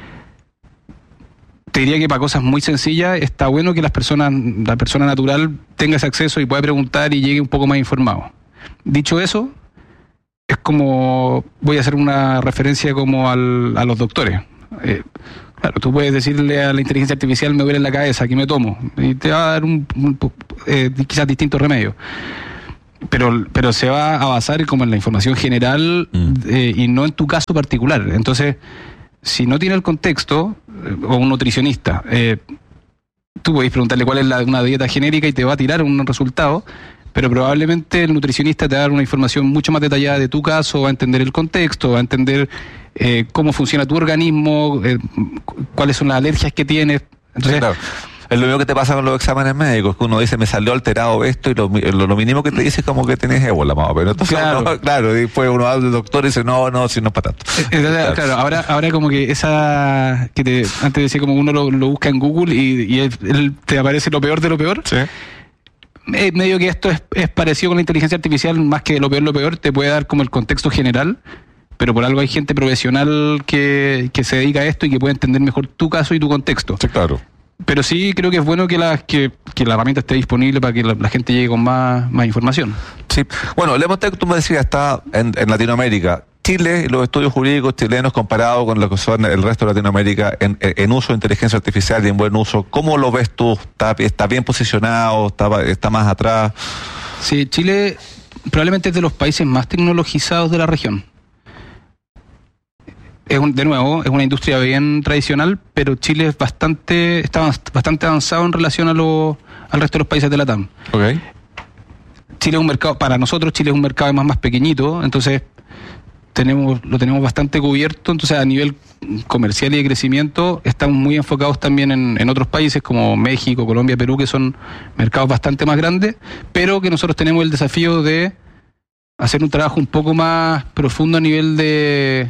Te diría que para cosas muy sencillas está bueno que las personas, la persona natural tenga ese acceso y pueda preguntar y llegue un poco más informado. Dicho eso, es como, voy a hacer una referencia como al, a los doctores. Eh, claro, tú puedes decirle a la inteligencia artificial, me duele en la cabeza, ¿qué me tomo? Y te va a dar un, un, eh, quizás distintos remedios. Pero, pero se va a basar como en la información general mm. eh, y no en tu caso particular. Entonces, si no tiene el contexto, eh, o un nutricionista, eh, tú podés preguntarle cuál es la, una dieta genérica y te va a tirar un resultado, pero probablemente el nutricionista te va a dar una información mucho más detallada de tu caso, va a entender el contexto, va a entender eh, cómo funciona tu organismo, eh, cuáles son las alergias que tienes. Entonces, sí, claro. Es lo mismo que te pasa con los exámenes médicos, que uno dice, me salió alterado esto, y lo, lo, lo mínimo que te dice es como que tenés ébola, más o menos. Entonces, claro, uno, claro, y después uno habla del doctor y dice, no, no, si no es para tanto. Entonces, claro, claro, ahora, ahora como que esa, que te, antes decía como uno lo, lo busca en Google y, y él, él te aparece lo peor de lo peor. Sí. Eh, medio que esto es, es parecido con la inteligencia artificial, más que lo peor lo peor, te puede dar como el contexto general, pero por algo hay gente profesional que, que se dedica a esto y que puede entender mejor tu caso y tu contexto. Sí, claro. Pero sí creo que es bueno que la, que, que la herramienta esté disponible para que la, la gente llegue con más, más información. Sí. Bueno, LemonTech, tú me decías, está en, en Latinoamérica. Chile y los estudios jurídicos chilenos comparados con lo que son el resto de Latinoamérica en, en uso de inteligencia artificial y en buen uso, ¿cómo lo ves tú? ¿Está, está bien posicionado? ¿Está, está más atrás? Sí, Chile probablemente es de los países más tecnologizados de la región. Es un, de nuevo, es una industria bien tradicional, pero Chile es bastante, está bastante avanzado en relación a lo, al resto de los países de la T A M. Okay. Chile es un mercado, para nosotros Chile es un mercado más, más pequeñito, entonces tenemos, lo tenemos bastante cubierto, entonces a nivel comercial y de crecimiento estamos muy enfocados también en, en otros países como México, Colombia, Perú, que son mercados bastante más grandes, pero que nosotros tenemos el desafío de hacer un trabajo un poco más profundo a nivel de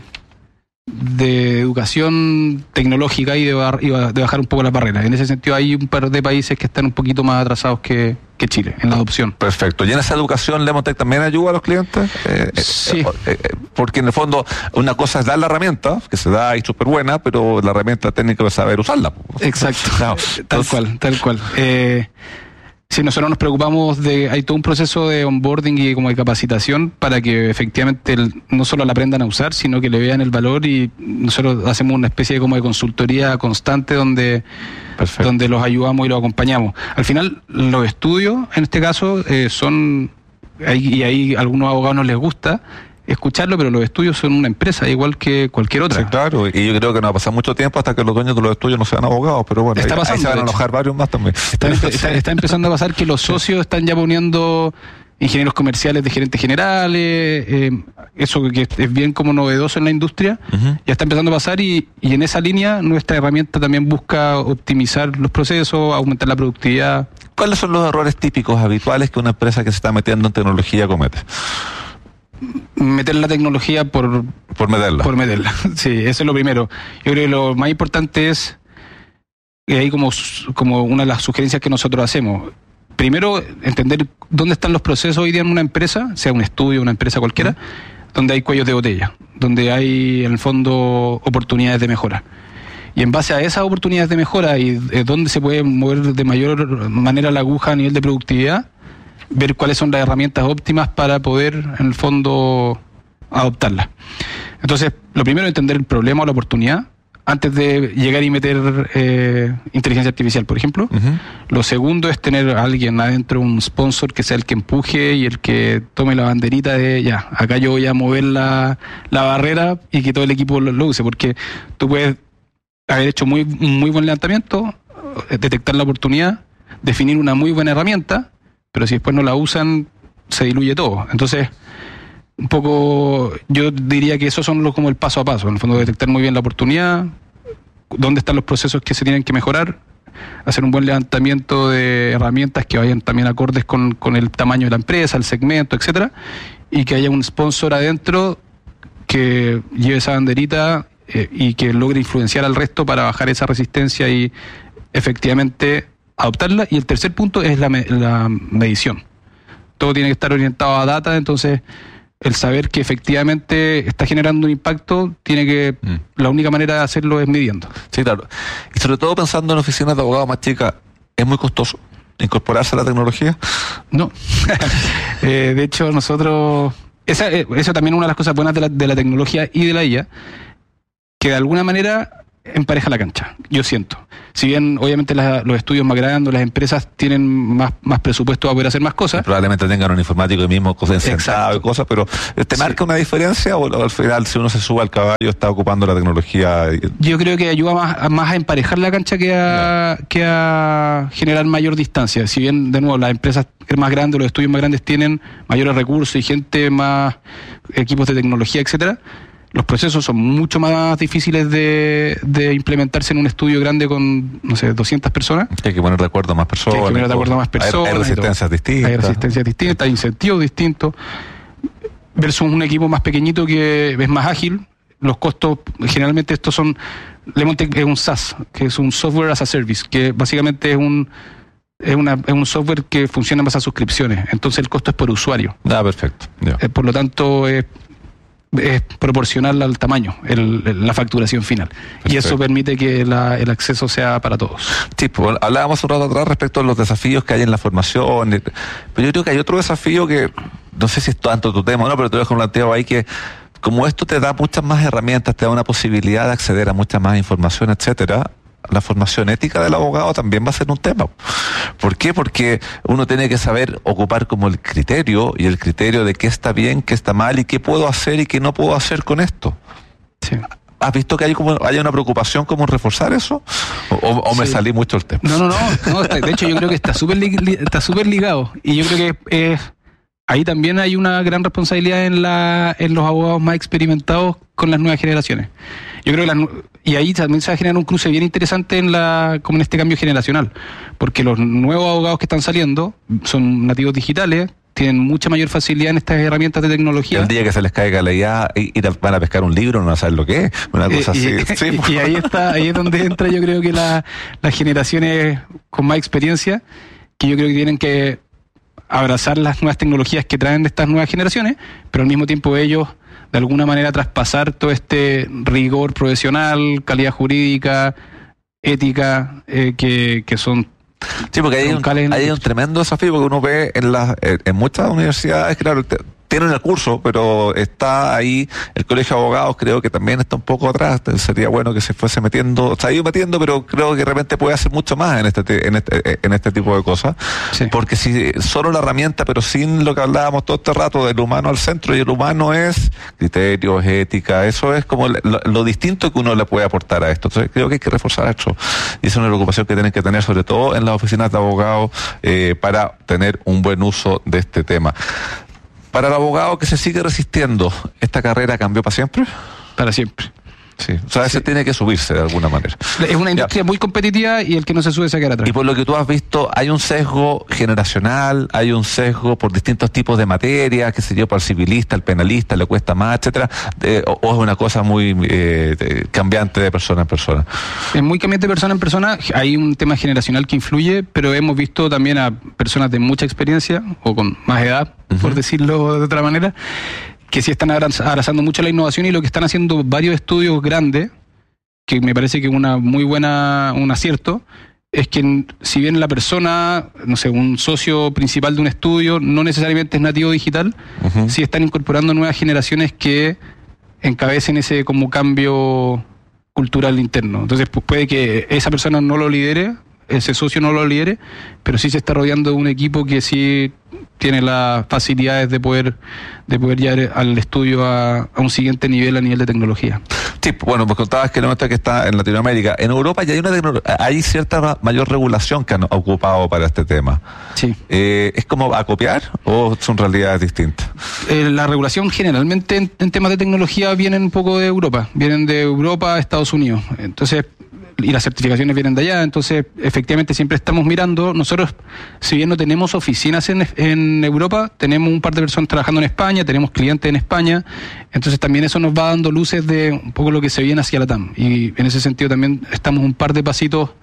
de educación tecnológica y de, bar, y de bajar un poco las barreras. En ese sentido hay un par de países que están un poquito más atrasados que, que Chile en la adopción. Perfecto. ¿Y en esa educación LemonTech también ayuda a los clientes? Eh, sí. Eh, eh, porque en el fondo una cosa es dar la herramienta, que se da y súper buena, pero la herramienta técnica es saber usarla. Exacto. No, tal entonces, cual, tal cual. Eh, Sí, nosotros nos preocupamos de, hay todo un proceso de onboarding y como de capacitación para que efectivamente el, no solo la aprendan a usar, sino que le vean el valor, y nosotros hacemos una especie de como de consultoría constante donde, donde los ayudamos y los acompañamos. Al final, los estudios, en este caso, eh, son, hay, y ahí a algunos abogados no les gusta escucharlo, pero los estudios son una empresa igual que cualquier otra. Sí, claro, y yo creo que no va a pasar mucho tiempo hasta que los dueños de los estudios no sean abogados, pero bueno, está ahí, pasando, ahí se van a enojar varios más también. Está, está, está empezando a pasar que los socios están ya poniendo ingenieros comerciales de gerentes generales, eh, eso que es bien como novedoso en la industria, uh-huh. ya está empezando a pasar, y, y en esa línea nuestra herramienta también busca optimizar los procesos, aumentar la productividad. ¿Cuáles son los errores típicos habituales que una empresa que se está metiendo en tecnología comete? Meter la tecnología por por meterla. Por meterla. Sí, eso es lo primero. Yo creo que lo más importante es, y ahí como, como una de las sugerencias que nosotros hacemos, primero entender dónde están los procesos hoy día en una empresa, sea un estudio, una empresa cualquiera, uh-huh. donde hay cuellos de botella, donde hay en el fondo oportunidades de mejora. Y en base a esas oportunidades de mejora y de dónde se puede mover de mayor manera la aguja a nivel de productividad, ver cuáles son las herramientas óptimas para poder, en el fondo, adoptarlas. Entonces, lo primero es entender el problema o la oportunidad antes de llegar y meter eh, inteligencia artificial, por ejemplo. Uh-huh. Lo segundo es tener a alguien adentro, un sponsor que sea el que empuje y el que tome la banderita de, ya, acá yo voy a mover la, la barrera, y que todo el equipo lo, lo use, porque tú puedes haber hecho muy, un muy buen levantamiento, detectar la oportunidad, definir una muy buena herramienta, pero si después no la usan, se diluye todo. Entonces, un poco, yo diría que esos son los, como el paso a paso, en el fondo, detectar muy bien la oportunidad, dónde están los procesos que se tienen que mejorar, hacer un buen levantamiento de herramientas que vayan también acordes con, con el tamaño de la empresa, el segmento, etcétera, y que haya un sponsor adentro que lleve esa banderita eh, y que logre influenciar al resto para bajar esa resistencia y efectivamente adoptarla. Y el tercer punto es la, me, la medición. Todo tiene que estar orientado a data, entonces el saber que efectivamente está generando un impacto, tiene que, mm. la única manera de hacerlo es midiendo. Sí, claro. Y sobre todo pensando en oficinas de abogados más chicas, ¿es muy costoso incorporarse a la tecnología? No. eh, de hecho, nosotros, esa, eh, eso también es una de las cosas buenas de la, de la tecnología y de la I A, que de alguna manera empareja la cancha, yo siento. Si bien obviamente la, los estudios más grandes, las empresas tienen más, más presupuesto para poder hacer más cosas. Probablemente tengan un informático y mismo cosas sentado y cosas, pero ¿te sí. marca una diferencia o, o al final si uno se sube al caballo está ocupando la tecnología? Y... Yo creo que ayuda más, más a emparejar la cancha que a, no. que a generar mayor distancia. Si bien, de nuevo, las empresas más grandes, los estudios más grandes tienen mayores recursos y gente más, equipos de tecnología, etcétera, los procesos son mucho más difíciles de, de implementarse en un estudio grande con, no sé, doscientas personas. Hay que poner de acuerdo a más personas. Hay que poner de acuerdo a más personas. Hay, hay resistencias distintas. Hay resistencias distintas, hay incentivos distintos. Versus un equipo más pequeñito que es más ágil. Los costos, generalmente estos son, Lemontec es un SaaS, que es un Software as a Service, que básicamente es un... Es, una, es un software que funciona en base a suscripciones. Entonces el costo es por usuario. Ah, perfecto. Yeah. Eh, por lo tanto, es... es proporcional al tamaño, el, el, la facturación final. Perfecto. Y eso permite que la, el acceso sea para todos. Sí, pues, hablábamos un rato atrás respecto a los desafíos que hay en la formación, pero yo creo que hay otro desafío que, no sé si es tanto tu tema, ¿no? Pero te dejo un planteo ahí que, como esto te da muchas más herramientas, te da una posibilidad de acceder a mucha más información, etcétera, la formación ética del abogado también va a ser un tema. ¿Por qué? Porque uno tiene que saber ocupar como el criterio, y el criterio de qué está bien, qué está mal, y qué puedo hacer y qué no puedo hacer con esto. Sí. ¿Has visto que hay como hay una preocupación como en reforzar eso? ¿O, o sí. me salí mucho el tema? No, no, no. no está, de hecho, yo creo que está súper li, está súper ligado. Y yo creo que eh, ahí también hay una gran responsabilidad en, la, en los abogados más experimentados con las nuevas generaciones. Yo creo que las, y ahí también se va a generar un cruce bien interesante en la, como en este cambio generacional, porque los nuevos abogados que están saliendo son nativos digitales, tienen mucha mayor facilidad en estas herramientas de tecnología. El día que se les caiga la I A y, y van a pescar un libro, no van a saber lo que es, una cosa eh, así. Y, sí. y ahí está, ahí es donde entra yo creo que la, las generaciones con más experiencia, que yo creo que tienen que abrazar las nuevas tecnologías que traen de estas nuevas generaciones, pero al mismo tiempo ellos de alguna manera traspasar todo este rigor profesional, calidad jurídica, ética, eh, que, que son... Sí, porque hay un, hay un tremendo desafío, porque uno ve en, las, en muchas universidades, claro, te, tienen el curso, pero está ahí el colegio de abogados, creo que también está un poco atrás. Sería bueno que se fuese metiendo, se ha ido metiendo, pero creo que de repente puede hacer mucho más en este en este, en este tipo de cosas. Sí. Porque si solo la herramienta, pero sin lo que hablábamos todo este rato del humano al centro, y el humano es criterios, ética, eso es como lo, lo distinto que uno le puede aportar a esto. Entonces creo que hay que reforzar esto. Y esa es una preocupación que tienen que tener, sobre todo en las oficinas de abogados, eh, para tener un buen uso de este tema. Para el abogado que se sigue resistiendo, ¿esta carrera cambió para siempre? Para siempre. Sí, o sea, ese sí. tiene que subirse de alguna manera. Es una industria ya. muy competitiva y el que no se sube se queda atrás. Y por lo que tú has visto, ¿hay un sesgo generacional? ¿Hay un sesgo por distintos tipos de materia? Qué sé yo, para el civilista, el penalista, le cuesta más, etcétera? Eh, o, ¿O es una cosa muy eh, de, cambiante de persona en persona? Es muy cambiante de persona en persona. Hay un tema generacional que influye, pero hemos visto también a personas de mucha experiencia o con más edad, uh-huh. por decirlo de otra manera, que sí están abrazando mucho la innovación, y lo que están haciendo varios estudios grandes, que me parece que una muy buena, un acierto, es que si bien la persona, no sé, un socio principal de un estudio no necesariamente es nativo digital, uh-huh. sí están incorporando nuevas generaciones que encabecen ese como cambio cultural interno. Entonces puede que esa persona no lo lidere, ese socio no lo lidere, pero sí se está rodeando de un equipo que sí tiene las facilidades de poder de poder llevar al estudio a, a un siguiente nivel a nivel de tecnología. Sí, bueno, pues contabas que el momento que está en Latinoamérica. En Europa ya hay una hay cierta mayor regulación que han ocupado para este tema. Sí. Eh, ¿Es como a copiar o son realidades distintas? Eh, la regulación generalmente en, en temas de tecnología vienen un poco de Europa, vienen de Europa a Estados Unidos. Entonces, y las certificaciones vienen de allá, entonces efectivamente siempre estamos mirando. Nosotros, si bien no tenemos oficinas en, en Europa, tenemos un par de personas trabajando en España, tenemos clientes en España, entonces también eso nos va dando luces de un poco lo que se viene hacia la T A M, y en ese sentido también estamos un par de pasitos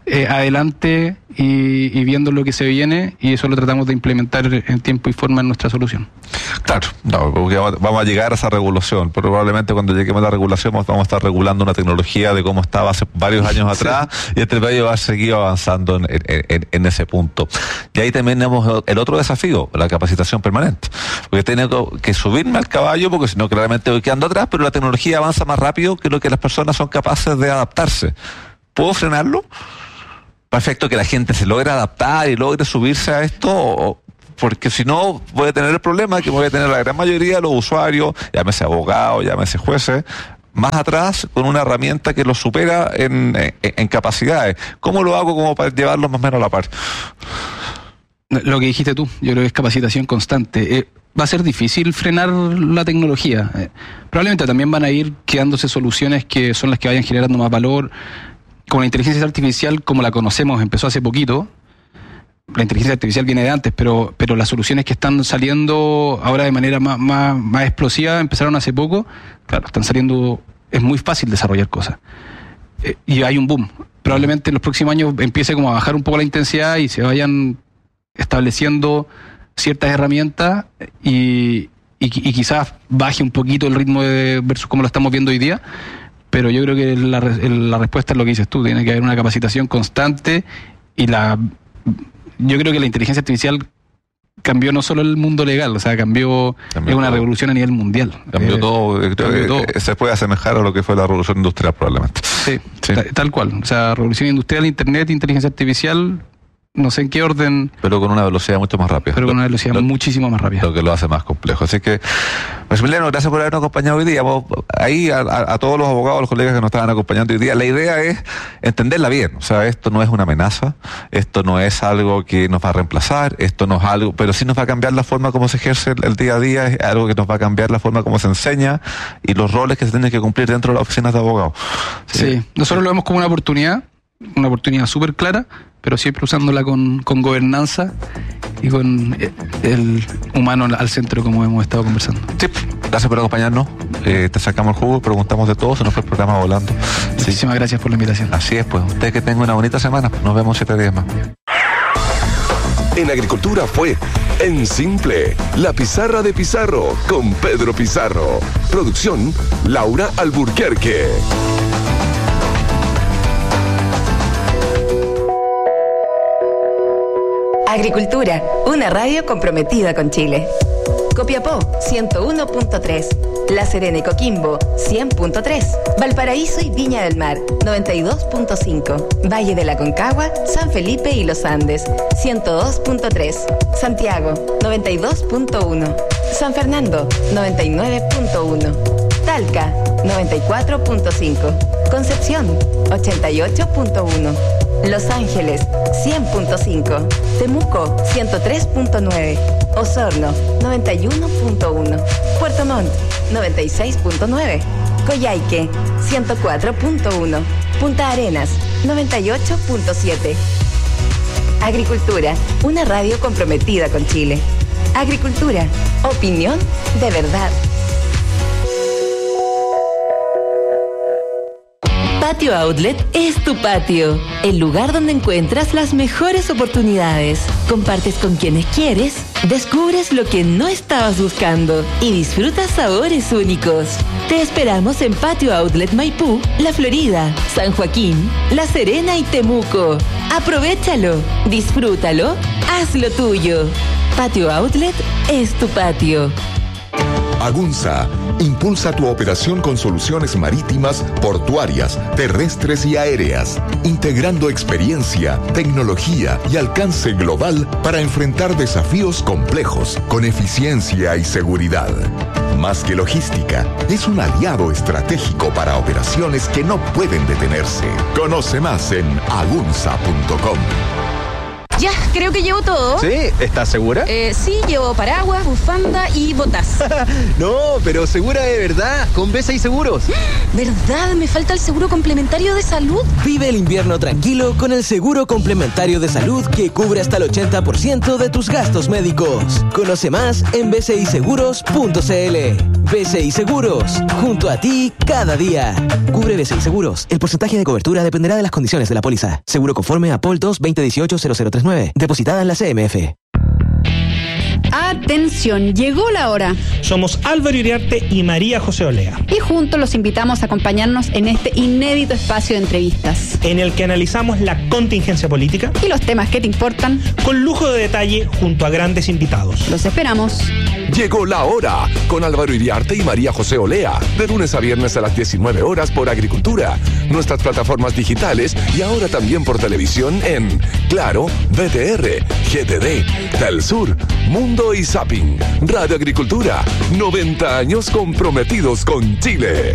eh, adelante y, y viendo lo que se viene, y eso lo tratamos de implementar en tiempo y forma en nuestra solución. Claro, no, porque vamos a llegar a esa regulación, pero probablemente cuando lleguemos a la regulación vamos a estar regulando una tecnología de cómo estaba hace varios años atrás, sí. Y este país va a seguir avanzando en, en, en ese punto. Y ahí también tenemos el otro desafío, la capacitación permanente, porque tengo que subirme al caballo, porque si no claramente voy quedando atrás, pero la tecnología avanza más rápido que lo que las personas son capaces de adaptarse. ¿Puedo frenarlo? Perfecto, que la gente se logre adaptar y logre subirse a esto, o, porque si no voy a tener el problema que voy a tener la gran mayoría de los usuarios, llámese abogados, llámese jueces, más atrás con una herramienta que los supera en, en, en capacidades. ¿Cómo lo hago como para llevarlos más o menos a la par? Lo que dijiste tú, yo creo que es capacitación constante. Eh, va a ser difícil frenar la tecnología. Eh, probablemente también van a ir quedándose soluciones que son las que vayan generando más valor. Como la inteligencia artificial, como la conocemos, empezó hace poquito. La inteligencia artificial viene de antes, pero, pero las soluciones que están saliendo ahora de manera más, más, más explosiva empezaron hace poco. Claro, están saliendo, es muy fácil desarrollar cosas. Eh, y hay un boom. Probablemente en los próximos años empiece como a bajar un poco la intensidad y se vayan estableciendo ciertas herramientas y, y, y quizás baje un poquito el ritmo de versus como lo estamos viendo hoy día. Pero yo creo que la, la respuesta es lo que dices tú, tiene que haber una capacitación constante y la yo creo que la inteligencia artificial cambió no solo el mundo legal, o sea, cambió, cambió es una todo. revolución a nivel mundial. Cambió eh, todo, creo cambió que todo. Se puede asemejar a lo que fue la revolución industrial probablemente. Sí, sí. Tal, tal cual, o sea, revolución industrial, internet, inteligencia artificial, no sé en qué orden. Pero con una velocidad mucho más rápida. Pero con una velocidad lo, muchísimo más rápida. Lo que lo hace más complejo. Así que, Maximiliano, gracias por habernos acompañado hoy día. Ahí a, a, a todos los abogados, a los colegas que nos estaban acompañando hoy día, la idea es entenderla bien. O sea, esto no es una amenaza, esto no es algo que nos va a reemplazar, esto no es algo, pero sí nos va a cambiar la forma como se ejerce el, el día a día, es algo que nos va a cambiar la forma como se enseña y los roles que se tienen que cumplir dentro de las oficinas de abogados. Sí, sí. Nosotros lo vemos como una oportunidad, una oportunidad súper clara, pero siempre usándola con, con gobernanza y con el humano al centro, como hemos estado conversando. Sí, gracias por acompañarnos. Eh, te sacamos el jugo, preguntamos de todo, se nos fue el programa volando. Muchísimas sí. gracias por la invitación. Así es, pues. Usted que tenga una bonita semana. Nos vemos siete días más. En Agricultura fue En Simple, la pizarra de Pizarro con Pedro Pizarro. Producción, Laura Alburquerque. Agricultura, una radio comprometida con Chile. Copiapó, ciento uno punto tres. La Serena y Coquimbo, cien punto tres. Valparaíso y Viña del Mar, noventa y dos punto cinco. Valle de la Concagua, San Felipe y Los Andes, ciento dos punto tres. Santiago, noventa y dos punto uno. San Fernando, noventa y nueve punto uno. Talca, noventa y cuatro punto cinco. Concepción, ochenta y ocho punto uno. Los Ángeles, cien punto cinco. Temuco, ciento tres punto nueve. Osorno, noventa y uno punto uno. Puerto Montt, noventa y seis punto nueve. Coyhaique, ciento cuatro punto uno. Punta Arenas, noventa y ocho punto siete. Agricultura, una radio comprometida con Chile. Agricultura, opinión de verdad. Patio Outlet es tu patio, el lugar donde encuentras las mejores oportunidades. Compartes con quienes quieres, descubres lo que no estabas buscando y disfrutas sabores únicos. Te esperamos en Patio Outlet Maipú, La Florida, San Joaquín, La Serena y Temuco. Aprovechalo, disfrútalo, hazlo tuyo. Patio Outlet es tu patio. Agunza impulsa tu operación con soluciones marítimas, portuarias, terrestres y aéreas, integrando experiencia, tecnología y alcance global para enfrentar desafíos complejos con eficiencia y seguridad. Más que logística, es un aliado estratégico para operaciones que no pueden detenerse. Conoce más en agunza punto com. Ya, creo que llevo todo. ¿Sí? ¿Estás segura? Eh, sí, llevo paraguas, bufanda y botas. No, pero segura de verdad, con B C I Seguros. ¿Verdad? Me falta el seguro complementario de salud. Vive el invierno tranquilo con el seguro complementario de salud que cubre hasta el ochenta por ciento de tus gastos médicos. Conoce más en b c i seguros punto c l. B C I Seguros, junto a ti cada día. Cubre B C I Seguros. El porcentaje de cobertura dependerá de las condiciones de la póliza. Seguro conforme a P O L dos veinte dieciocho cero cero tres nueve. Depositada en la C M F. Atención, llegó la hora. Somos Álvaro Iriarte y María José Olea. Y juntos los invitamos a acompañarnos en este inédito espacio de entrevistas, en el que analizamos la contingencia política y los temas que te importan, con lujo de detalle junto a grandes invitados. Los esperamos. Llegó la hora con Álvaro Iriarte y María José Olea, de lunes a viernes a las diecinueve horas por Agricultura, nuestras plataformas digitales y ahora también por televisión en Claro, V T R, G T D, Telsur, Mundo y Zapping. Radio Agricultura, noventa años comprometidos con Chile.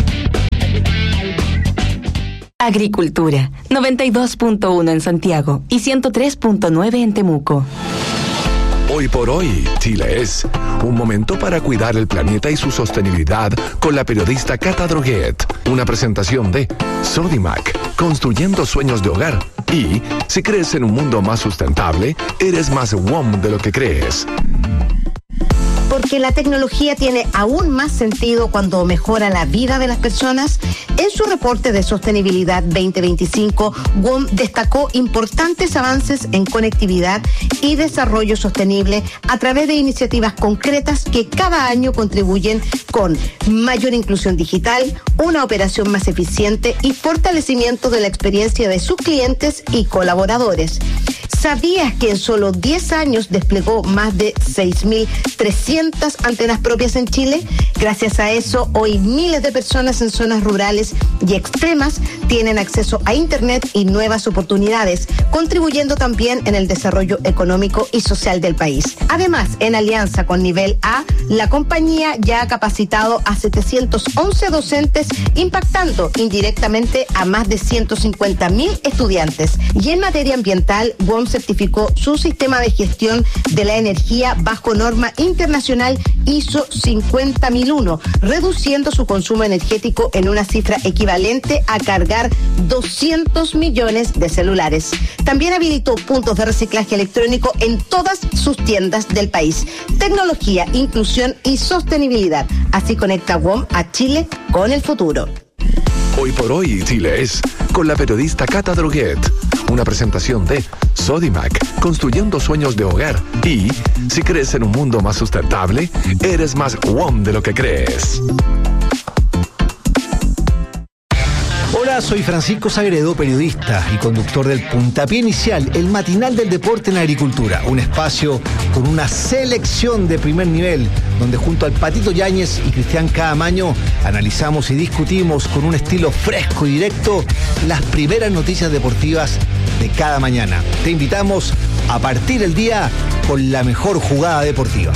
Agricultura, noventa y dos punto uno en Santiago y ciento tres punto nueve en Temuco. Hoy por hoy, Chile es un momento para cuidar el planeta y su sostenibilidad con la periodista Cata Droguet. Una presentación de Sodimac, construyendo sueños de hogar. Y si crees en un mundo más sustentable, eres más W O M de lo que crees. Porque la tecnología tiene aún más sentido cuando mejora la vida de las personas. En su reporte de sostenibilidad veinte veinticinco, W O M destacó importantes avances en conectividad y desarrollo sostenible a través de iniciativas concretas que cada año contribuyen con mayor inclusión digital, una operación más eficiente y fortalecimiento de la experiencia de sus clientes y colaboradores. ¿Sabías que en solo diez años desplegó más de seis mil trescientas antenas propias en Chile? Gracias a eso, hoy miles de personas en zonas rurales y extremas tienen acceso a Internet y nuevas oportunidades, contribuyendo también en el desarrollo económico y social del país. Además, en alianza con Nivel A, la compañía ya ha capacitado a setecientos once docentes, impactando indirectamente a más de ciento cincuenta mil estudiantes. Y en materia ambiental, W O M certificó su sistema de gestión de la energía bajo norma internacional I S O cincuenta mil uno, reduciendo su consumo energético en una cifra equivalente a cargar doscientos millones de celulares. También habilitó puntos de reciclaje electrónico en todas sus tiendas del país. Tecnología, inclusión y sostenibilidad. Así conecta W O M a Chile con el futuro. Hoy por hoy, Chile es con la periodista Cata Droguet. Una presentación de Sodimac, construyendo sueños de hogar. Y si crees en un mundo más sustentable, eres más W O M de lo que crees. Hola, soy Francisco Sagredo, periodista y conductor del Puntapié Inicial, el matinal del deporte en la agricultura. Un espacio con una selección de primer nivel, donde junto al Patito Yáñez y Cristian Caamaño analizamos y discutimos con un estilo fresco y directo las primeras noticias deportivas de cada mañana. Te invitamos a partir el día con la mejor jugada deportiva.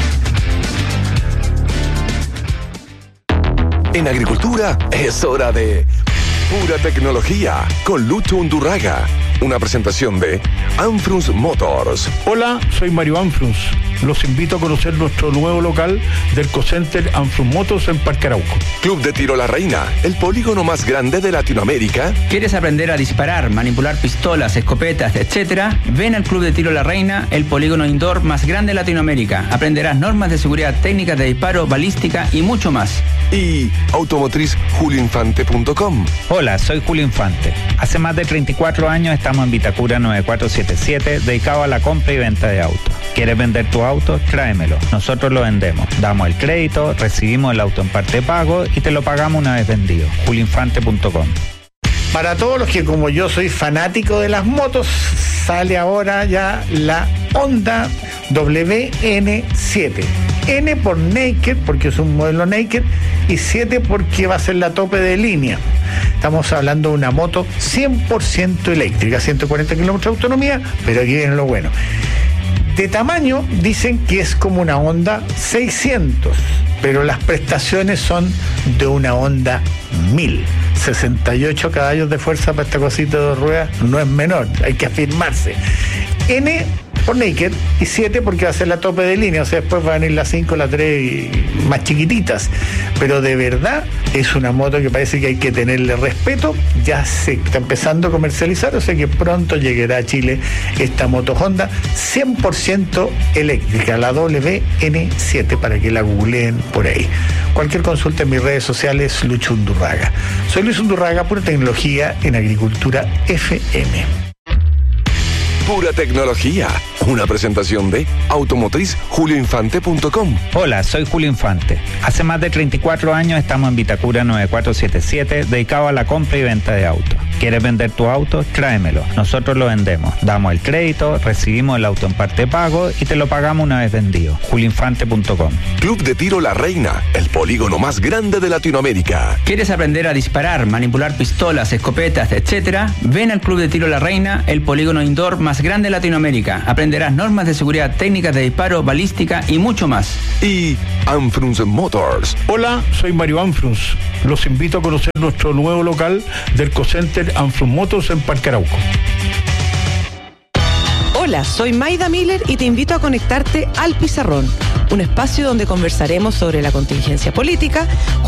En agricultura es hora de Pura Tecnología con Lucho Undurraga. Una presentación de Anfrus Motors. Hola, soy Mario Anfrus. Los invito a conocer nuestro nuevo local del Ecocenter Anfrus Motors en Parque Arauco. Club de Tiro La Reina, el polígono más grande de Latinoamérica. ¿Quieres aprender a disparar, manipular pistolas, escopetas, etcétera? Ven al Club de Tiro La Reina, el polígono indoor más grande de Latinoamérica. Aprenderás normas de seguridad, técnicas de disparo, balística y mucho más. Y automotriz julio infante punto com. Hola, soy Julio Infante. Hace más de treinta y cuatro años estamos en Vitacura nueve cuatro siete siete, dedicado a la compra y venta de autos. ¿Quieres vender tu auto? Tráemelo. Nosotros lo vendemos. Damos el crédito, recibimos el auto en parte de pago y te lo pagamos una vez vendido. julio infante punto com. Para todos los que como yo soy fanático de las motos, sale ahora ya la Honda W N siete. N por Naked, porque es un modelo Naked, y siete porque va a ser la tope de línea. Estamos hablando de una moto cien por ciento eléctrica, ciento cuarenta kilómetros de autonomía, pero aquí viene lo bueno. De tamaño dicen que es como una Honda seiscientos, pero las prestaciones son de una Honda mil. sesenta y ocho caballos de fuerza para esta cosita de dos ruedas no es menor, hay que afirmarse. N por Naked y siete porque va a ser la tope de línea, o sea, después van a venir las cinco, las tres y más chiquititas, pero de verdad es una moto que parece que hay que tenerle respeto. Ya se está empezando a comercializar, o sea que pronto llegará a Chile esta moto Honda cien por ciento eléctrica, la W N siete, para que la googleen por ahí. Cualquier consulta en mis redes sociales, Lucho Undurraga. Soy Luis Undurraga, pura tecnología en Agricultura F M. Pura tecnología. Una presentación de automotriz julio infante punto com. Hola, soy Julio Infante. Hace más de treinta y cuatro años estamos en Vitacura nueve cuatro siete siete, dedicado a la compra y venta de autos. ¿Quieres vender tu auto? Tráemelo. Nosotros lo vendemos. Damos el crédito, recibimos el auto en parte pago y te lo pagamos una vez vendido. julio infante punto com. Club de Tiro La Reina, el polígono más grande de Latinoamérica. ¿Quieres aprender a disparar, manipular pistolas, escopetas, etcétera? Ven al Club de Tiro La Reina, el polígono indoor más grande de Latinoamérica. Aprenderás normas de seguridad, técnicas de disparo, balística y mucho más. Y Anfrunz Motors. Hola, soy Mario Anfrunz. Los invito a conocer nuestro nuevo local del Cocenter Anfrunz Motors en Parque Arauco. Hola, soy Maida Miller y te invito a conectarte al Pizarrón, un espacio donde conversaremos sobre la contingencia política